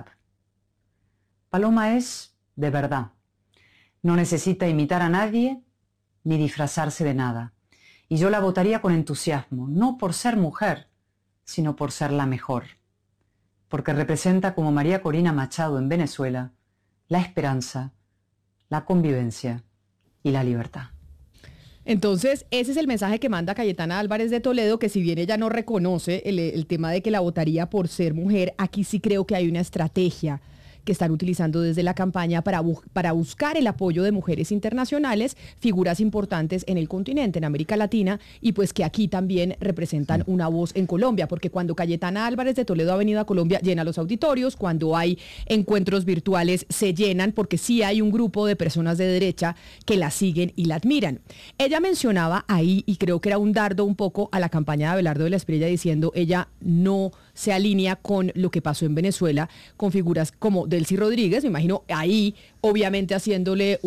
Paloma es de verdad. No necesita imitar a nadie ni disfrazarse de nada. Y yo la votaría con entusiasmo, no por ser mujer, sino por ser la mejor. Porque representa, como María Corina Machado en Venezuela, la esperanza, la convivencia y la libertad. Entonces, ese es el mensaje que manda Cayetana Álvarez de Toledo, que si bien ella no reconoce el tema de que la votaría por ser mujer, aquí sí creo que hay una estrategia que están utilizando desde la campaña para buscar el apoyo de mujeres internacionales, figuras importantes en el continente, en América Latina, y pues que aquí también representan una voz en Colombia, porque cuando Cayetana Álvarez de Toledo ha venido a Colombia, llena los auditorios, cuando hay encuentros virtuales se llenan, porque sí hay un grupo de personas de derecha que la siguen y la admiran. Ella mencionaba ahí, y creo que era un dardo un poco a la campaña de Abelardo de la Espriella, diciendo ella no se alinea con lo que pasó en Venezuela, con figuras como Delcy Rodríguez, me imagino ahí obviamente haciéndole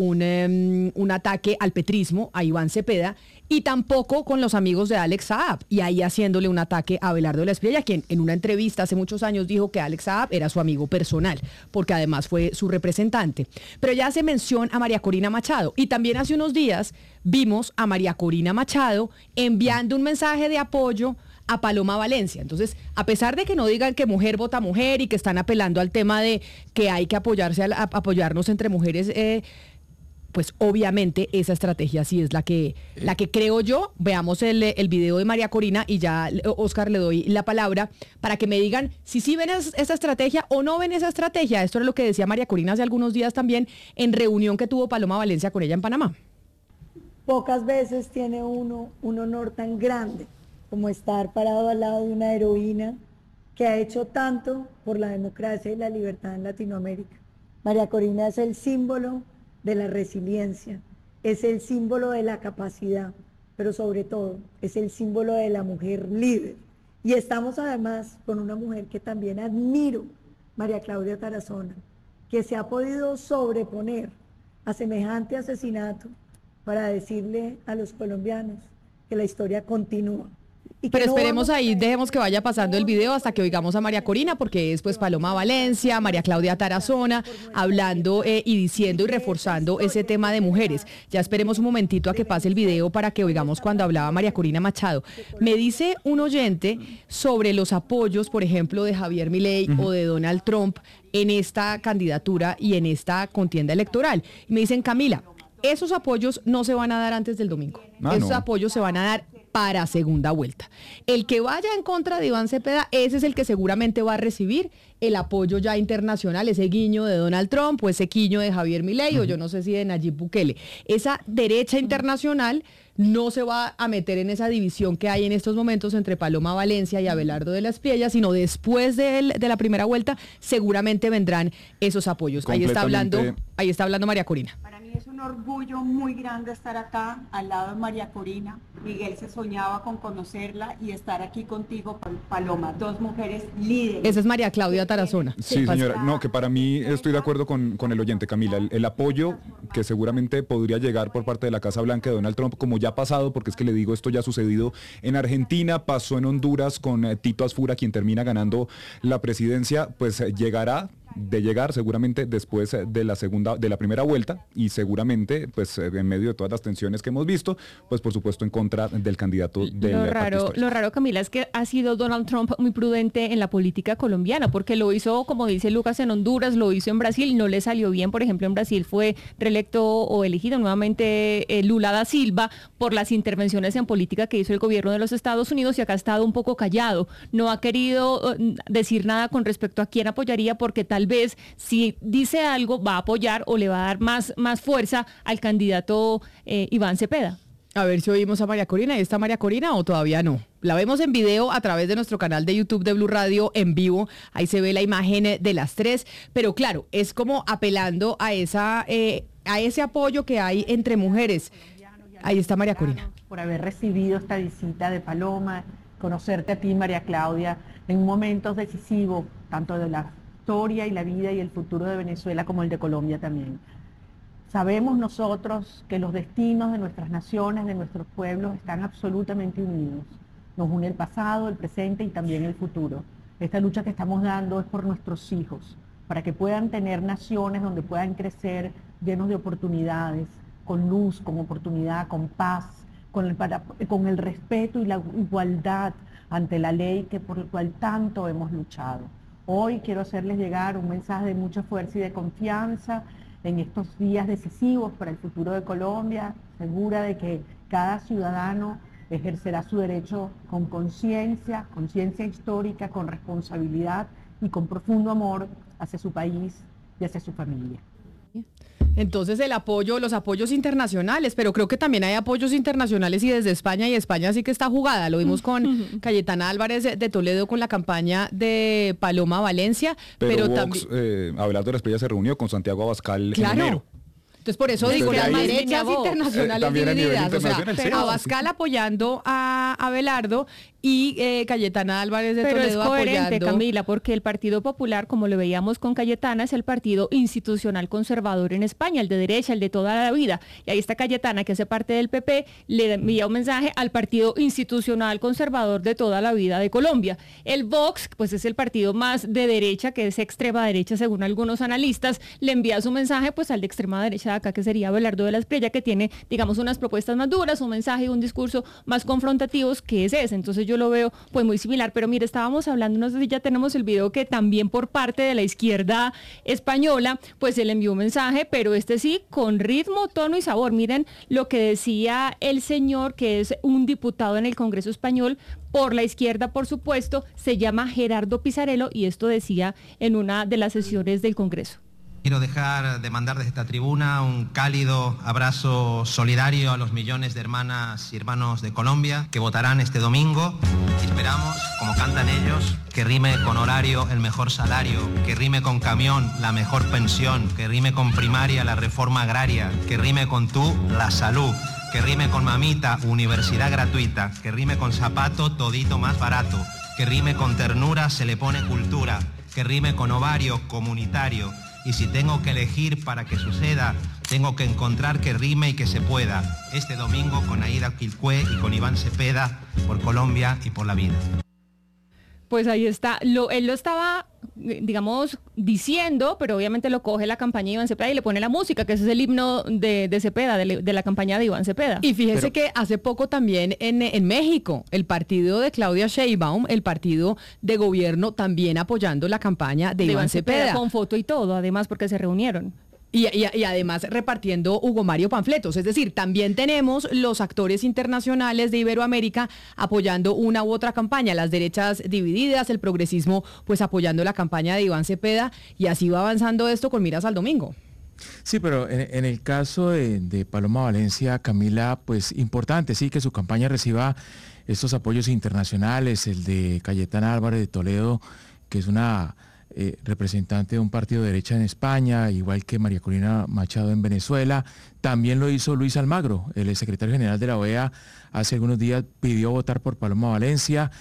un ataque al petrismo, a Iván Cepeda, y tampoco con los amigos de Alex Saab, y ahí haciéndole un ataque a Abelardo de la Espriella, quien en una entrevista hace muchos años dijo que Alex Saab era su amigo personal, porque además fue su representante. Pero ya hace mención a María Corina Machado, y también hace unos días vimos a María Corina Machado enviando un mensaje de apoyo a Paloma Valencia. Entonces, a pesar de que no digan que mujer vota mujer y que están apelando al tema de que hay que apoyarnos entre mujeres, pues obviamente esa estrategia sí es la que creo yo. Veamos el video de María Corina y ya, Oscar, le doy la palabra para que me digan si sí ven esa estrategia o no ven esa estrategia. Esto es lo que decía María Corina hace algunos días también en reunión que tuvo Paloma Valencia con ella en Panamá. Pocas veces tiene uno un honor tan grande como estar parado al lado de una heroína que ha hecho tanto por la democracia y la libertad en Latinoamérica. María Corina es el símbolo de la resiliencia, es el símbolo de la capacidad, pero sobre todo es el símbolo de la mujer líder. Y estamos además con una mujer que también admiro, María Claudia Tarazona, que se ha podido sobreponer a semejante asesinato para decirle a los colombianos que la historia continúa. Pero esperemos ahí, dejemos que vaya pasando el video hasta que oigamos a María Corina, porque es pues Paloma Valencia, María Claudia Tarazona, hablando y diciendo y reforzando ese tema de mujeres. Ya esperemos un momentito a que pase el video para que oigamos cuando hablaba María Corina Machado. Me dice un oyente sobre los apoyos, por ejemplo, de Javier Milei o de Donald Trump en esta candidatura y en esta contienda electoral. Y me dicen, Camila, esos apoyos no se van a dar antes del domingo. Esos apoyos se van a dar para segunda vuelta. El que vaya en contra de Iván Cepeda, ese es el que seguramente va a recibir el apoyo ya internacional, ese guiño de Donald Trump o ese guiño de Javier Milei o yo no sé si de Nayib Bukele. Esa derecha internacional no se va a meter en esa división que hay en estos momentos entre Paloma Valencia y Abelardo de la Espriella, sino después de la primera vuelta seguramente vendrán esos apoyos. Ahí está hablando María Corina. Para mí es un orgullo muy grande estar acá al lado de María Corina. Miguel se soñaba con conocerla y estar aquí contigo, Paloma, dos mujeres líderes. Esa es María Claudia Tarazona. Sí, señora, no, que para mí estoy de acuerdo con el oyente, Camila. El apoyo que seguramente podría llegar por parte de la Casa Blanca de Donald Trump, como ya ha pasado, porque es que le digo, esto ya ha sucedido en Argentina, pasó en Honduras con Tito Asfura, quien termina ganando la presidencia, pues llegar seguramente después de la primera vuelta y seguramente pues en medio de todas las tensiones que hemos visto, pues por supuesto en contra del candidato del partido. Lo raro, Camila, es que ha sido Donald Trump muy prudente en la política colombiana, porque lo hizo, como dice Lucas, en Honduras, lo hizo en Brasil, no le salió bien. Por ejemplo, en Brasil fue reelecto o elegido nuevamente Lula da Silva por las intervenciones en política que hizo el gobierno de los Estados Unidos, y acá ha estado un poco callado, no ha querido decir nada con respecto a quién apoyaría, porque tal vez si dice algo va a apoyar o le va a dar más fuerza al candidato Iván Cepeda. A ver si oímos a María Corina. ¿Ahí está María Corina o todavía no? La vemos en video a través de nuestro canal de YouTube de Blue Radio en vivo. Ahí se ve la imagen de las tres. Pero claro, es como apelando a ese apoyo que hay entre mujeres. Ahí está María Corina. Por haber recibido esta visita de Paloma, conocerte a ti, María Claudia, en momentos decisivos, tanto de la historia y la vida y el futuro de Venezuela como el de Colombia también. Sabemos nosotros que los destinos de nuestras naciones, de nuestros pueblos, están absolutamente unidos. Nos une el pasado, el presente y también el futuro. Esta lucha que estamos dando es por nuestros hijos, para que puedan tener naciones donde puedan crecer llenos de oportunidades, con luz, con oportunidad, con paz, con el respeto y la igualdad ante la ley por el cual tanto hemos luchado. Hoy quiero hacerles llegar un mensaje de mucha fuerza y de confianza en estos días decisivos para el futuro de Colombia, segura de que cada ciudadano ejercerá su derecho con conciencia histórica, con responsabilidad y con profundo amor hacia su país y hacia su familia. Entonces los apoyos internacionales, pero creo que también hay apoyos internacionales y desde España, y España sí que está jugada. Lo vimos con Cayetana Álvarez de Toledo con la campaña de Paloma Valencia. Pero Vox, también Abelardo de la Espriella se reunió con Santiago Abascal en enero. Entonces, por eso digo, las derechas internacionales divididas. O sea, Abascal apoyando a Abelardo y Cayetana Álvarez de Toledo apoyando. Pero es coherente, Camila, porque el Partido Popular, como lo veíamos con Cayetana, es el partido institucional conservador en España, el de derecha, el de toda la vida. Y ahí está Cayetana, que hace parte del PP, le envía un mensaje al partido institucional conservador de toda la vida de Colombia. El Vox, pues es el partido más de derecha, que es extrema derecha según algunos analistas, le envía su mensaje pues al de extrema derecha de acá, que sería Abelardo de la Espriella, que tiene, digamos, unas propuestas más duras, un mensaje y un discurso más confrontativos, que es ese. Entonces yo lo veo pues muy similar. Pero mire, estábamos hablando, no sé si ya tenemos el video, que también por parte de la izquierda española pues se le envió un mensaje, pero este sí con ritmo, tono y sabor. Miren lo que decía el señor, que es un diputado en el Congreso español por la izquierda, por supuesto, se llama Gerardo Pisarello, y esto decía en una de las sesiones del Congreso. Quiero dejar de mandar desde esta tribuna un cálido abrazo solidario a los millones de hermanas y hermanos de Colombia que votarán este domingo. Esperamos, como cantan ellos, que rime con horario el mejor salario, que rime con camión la mejor pensión, que rime con primaria la reforma agraria, que rime con tú la salud, que rime con mamita universidad gratuita, que rime con zapato todito más barato, que rime con ternura se le pone cultura, que rime con ovario comunitario. Y si tengo que elegir para que suceda, tengo que encontrar que rime y que se pueda. Este domingo con Aida Quilcue y con Iván Cepeda, por Colombia y por la vida. Pues ahí está, él lo estaba, digamos, diciendo, pero obviamente lo coge la campaña de Iván Cepeda y le pone la música, que ese es el himno de Cepeda, de la campaña de Iván Cepeda. Y fíjese que hace poco también en México, el partido de Claudia Sheinbaum, el partido de gobierno, también apoyando la campaña de Iván Cepeda. Con foto y todo, además, porque se reunieron. Y además repartiendo Hugo Mario panfletos, es decir, también tenemos los actores internacionales de Iberoamérica apoyando una u otra campaña, las derechas divididas, el progresismo pues apoyando la campaña de Iván Cepeda, y así va avanzando esto con miras al domingo. Sí, pero en el caso de Paloma Valencia, Camila, pues importante, sí, que su campaña reciba estos apoyos internacionales, el de Cayetana Álvarez de Toledo, que es una representante de un partido de derecha en España, igual que María Corina Machado en Venezuela. También lo hizo Luis Almagro, el secretario general de la OEA, hace algunos días pidió votar por Paloma Valencia,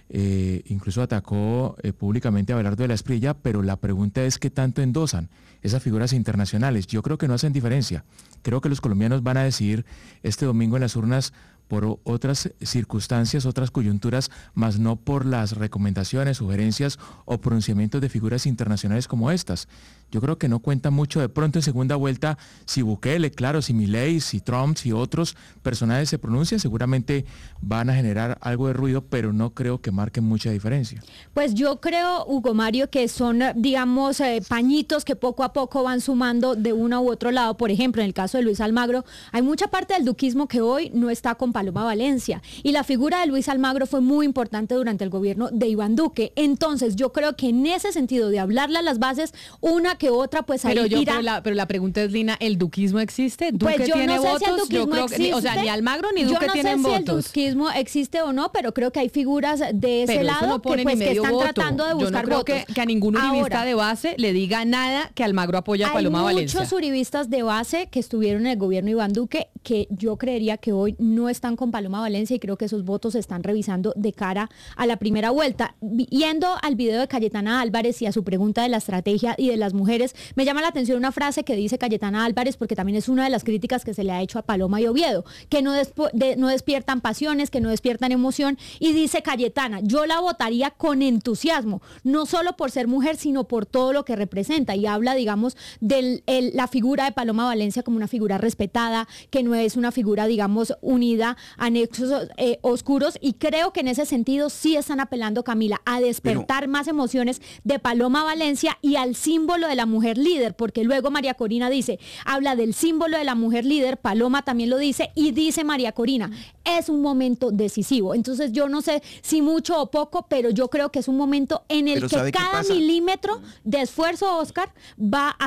incluso atacó públicamente a Abelardo de la Espriella, pero la pregunta es qué tanto endosan esas figuras internacionales. Yo creo que no hacen diferencia. Creo que los colombianos van a decidir este domingo en las urnas por otras circunstancias, otras coyunturas, más no por las recomendaciones, sugerencias o pronunciamientos de figuras internacionales como estas. Yo creo que no cuenta mucho de pronto en segunda vuelta si Bukele, claro, si Milei, si Trump, si otros personajes se pronuncian, seguramente van a generar algo de ruido, pero no creo que marquen mucha diferencia. Pues yo creo, Hugo Mario, que son, digamos, pañitos que poco a poco van sumando de uno u otro lado. Por ejemplo, en el caso de Luis Almagro, hay mucha parte del duquismo que hoy no está con Paloma Valencia, y la figura de Luis Almagro fue muy importante durante el gobierno de Iván Duque. Entonces yo creo que en ese sentido de hablarle a las bases, una que otra, pues ahí irá. Pero la pregunta es, Lina, ¿el duquismo existe? ¿Duque pues yo tiene no sé votos? Si el duquismo yo creo existe. que, o sea, ni Almagro ni Duque tienen votos. Yo no sé si el duquismo existe o no, pero creo que hay figuras de ese pero lado no que, pues, que están voto. tratando de buscar yo no votos. creo que a ningún uribista de base le diga nada que Almagro apoya a Paloma Valencia. Hay muchos uribistas de base que estuvieron en el gobierno de Iván Duque que yo creería que hoy no están con Paloma Valencia, y creo que esos votos se están revisando de cara a la primera vuelta. Yendo al video de Cayetana Álvarez y a su pregunta de la estrategia y de las mujeres, me llama la atención una frase que dice Cayetana Álvarez, porque también es una de las críticas que se le ha hecho a Paloma y Oviedo, que no despiertan pasiones, que no despiertan emoción, y dice Cayetana: yo la votaría con entusiasmo, no solo por ser mujer, sino por todo lo que representa, y habla, digamos, de la figura de Paloma Valencia como una figura respetada, que no es una figura, digamos, unida a nexos oscuros, y creo que en ese sentido sí están apelando, Camila, a despertar más emociones de Paloma Valencia y al símbolo de la mujer líder, porque luego María Corina habla del símbolo de la mujer líder, Paloma también lo dice, y dice María Corina, es un momento decisivo. Entonces yo no sé si mucho o poco, pero yo creo que es un momento en el que cada milímetro de esfuerzo, Oscar, va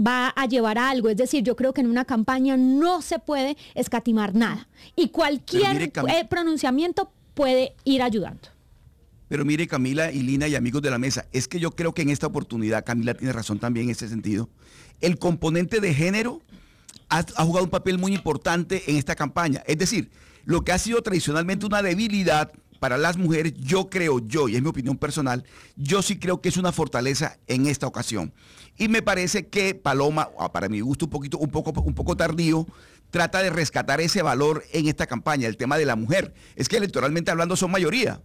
a llevar a algo. Es decir, yo creo que en una campaña no se puede escatimar nada, y cualquier pronunciamiento puede ir ayudando. Pero mire, Camila y Lina y amigos de la mesa, es que yo creo que en esta oportunidad, Camila tiene razón también en ese sentido, el componente de género ha jugado un papel muy importante en esta campaña. Es decir, lo que ha sido tradicionalmente una debilidad para las mujeres, yo creo, y es mi opinión personal, yo sí creo que es una fortaleza en esta ocasión. Y me parece que Paloma, para mi gusto un poco tardío, trata de rescatar ese valor en esta campaña, el tema de la mujer. Es que electoralmente hablando son mayoría.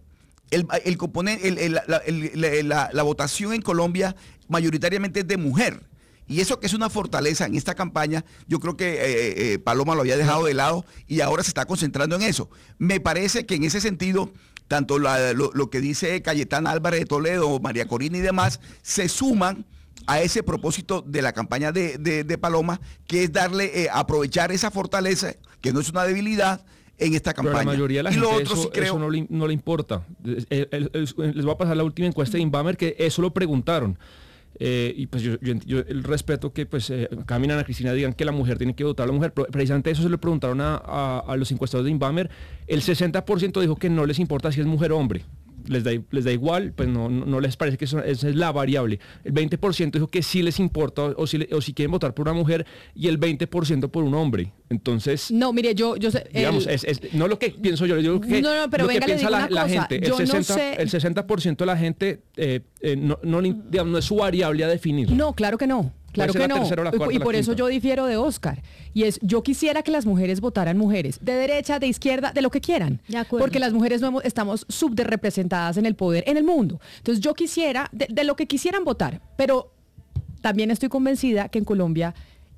La votación en Colombia mayoritariamente es de mujer. Y eso que es una fortaleza en esta campaña, yo creo que Paloma lo había dejado de lado y ahora se está concentrando en eso. Me parece que en ese sentido, tanto lo que dice Cayetana Álvarez de Toledo, María Corina y demás, se suman a ese propósito de la campaña de Paloma, que es darle, aprovechar esa fortaleza, que no es una debilidad, en esta campaña. Pero la mayoría de la gente eso no le importa. Les voy a pasar la última encuesta de Inbamer, que eso lo preguntaron. Y pues yo el respeto que pues Camila y Ana Cristina digan que la mujer tiene que votar a la mujer, pero precisamente eso se lo preguntaron a los encuestadores de Inbamer. El 60% dijo que no les importa si es mujer o hombre. Les da igual, pues no les parece que esa es la variable. El 20% dijo que sí les importa o si quieren votar por una mujer, y el 20% por un hombre. Entonces, no, mire, yo sé, digamos, no lo que pienso yo digo que pero lo venga, que piensa la cosa, gente, el 60% de la gente no es su variable a definir. No, claro que no. Claro que no, y por eso yo difiero de Oscar, y es, yo quisiera que las mujeres votaran mujeres, de derecha, de izquierda, de lo que quieran, porque las mujeres estamos subrepresentadas en el poder en el mundo. Entonces yo quisiera, de lo que quisieran votar, pero también estoy convencida que en Colombia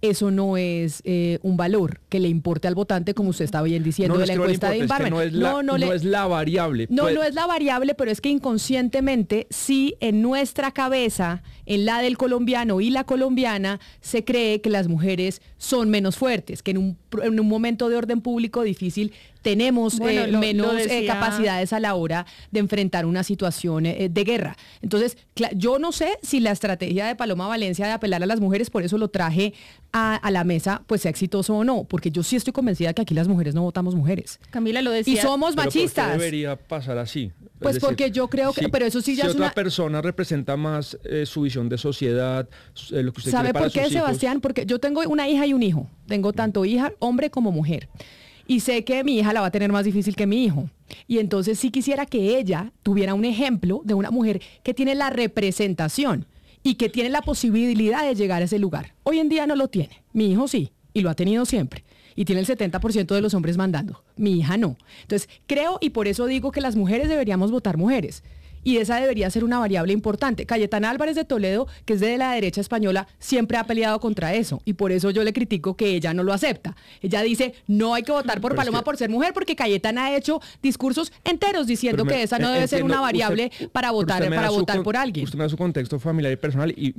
eso no es un valor que le importe al votante, como usted estaba bien diciendo de la encuesta de Inbarmen. No es la variable. No es la variable, pero es que inconscientemente, sí, en nuestra cabeza, en la del colombiano y la colombiana, se cree que las mujeres son menos fuertes, que en un momento de orden público difícil tenemos menos capacidades a la hora de enfrentar una situación de guerra. Entonces, yo no sé si la estrategia de Paloma Valencia de apelar a las mujeres, por eso lo traje a la mesa, pues sea exitoso o no, porque yo sí estoy convencida que aquí las mujeres no votamos mujeres. Camila lo decía. Y somos machistas. ¿Por qué debería pasar así? Pues decir, porque yo creo que, pero eso sí ya si es otra persona representa más su visión de sociedad, lo que usted ¿sabe quiere para por qué, Sebastián? Porque yo tengo una hija y un hijo. Tengo tanto hija, hombre como mujer. Y sé que mi hija la va a tener más difícil que mi hijo. Y entonces sí quisiera que ella tuviera un ejemplo de una mujer que tiene la representación y que tiene la posibilidad de llegar a ese lugar. Hoy en día no lo tiene. Mi hijo sí, y lo ha tenido siempre. Y tiene el 70% de los hombres mandando. Mi hija no. Entonces creo, y por eso digo que las mujeres deberíamos votar mujeres. Y esa debería ser una variable importante. Cayetana Álvarez de Toledo, que es de la derecha española, siempre ha peleado contra eso. Y por eso yo le critico que ella no lo acepta. Ella dice, no hay que votar por Paloma por ser mujer, porque Cayetana ha hecho discursos enteros diciendo que esa no debe ser una variable para votar por alguien. Usted me da su contexto familiar y personal. Y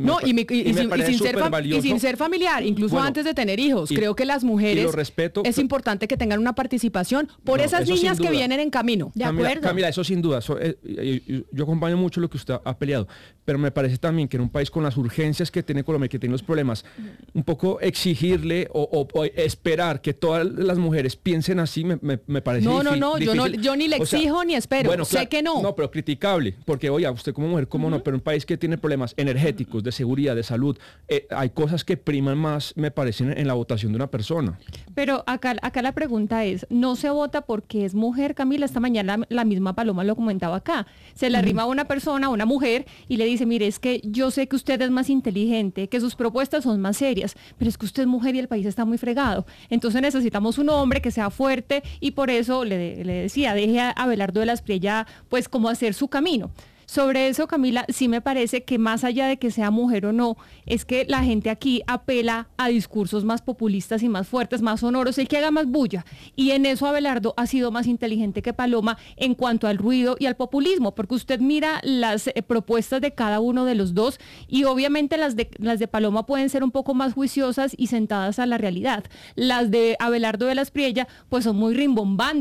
sin ser familiar, incluso antes de tener hijos. Creo que las mujeres es importante que tengan una participación por esas niñas que vienen en camino. De acuerdo. Camila, eso sin duda. Yo acompaño mucho lo que usted ha peleado, pero me parece también que en un país con las urgencias que tiene Colombia, que tiene los problemas, un poco exigirle o esperar que todas las mujeres piensen así me parece difícil. Yo ni le exijo ni espero, bueno, sé que no. No, pero criticable, porque oiga, usted como mujer, ¿cómo no? Pero un país que tiene problemas energéticos, de seguridad, de salud, hay cosas que priman más, me parecen, en la votación de una persona. Pero acá la pregunta es, ¿no se vota porque es mujer, Camila? Esta mañana la misma Paloma lo comentaba acá. Se le arrima a una persona, a una mujer, y le dice, mire, es que yo sé que usted es más inteligente, que sus propuestas son más serias, pero es que usted es mujer y el país está muy fregado. Entonces necesitamos un hombre que sea fuerte, y por eso le decía, deje a Abelardo de la Espriella, pues, como hacer su camino. Sobre eso, Camila, sí me parece que más allá de que sea mujer o no, es que la gente aquí apela a discursos más populistas y más fuertes, más sonoros, el que haga más bulla. Y en eso Abelardo ha sido más inteligente que Paloma en cuanto al ruido y al populismo, porque usted mira las propuestas de cada uno de los dos y obviamente las de Paloma pueden ser un poco más juiciosas y sentadas a la realidad. Las de Abelardo de la Espriella pues son muy rimbombantes.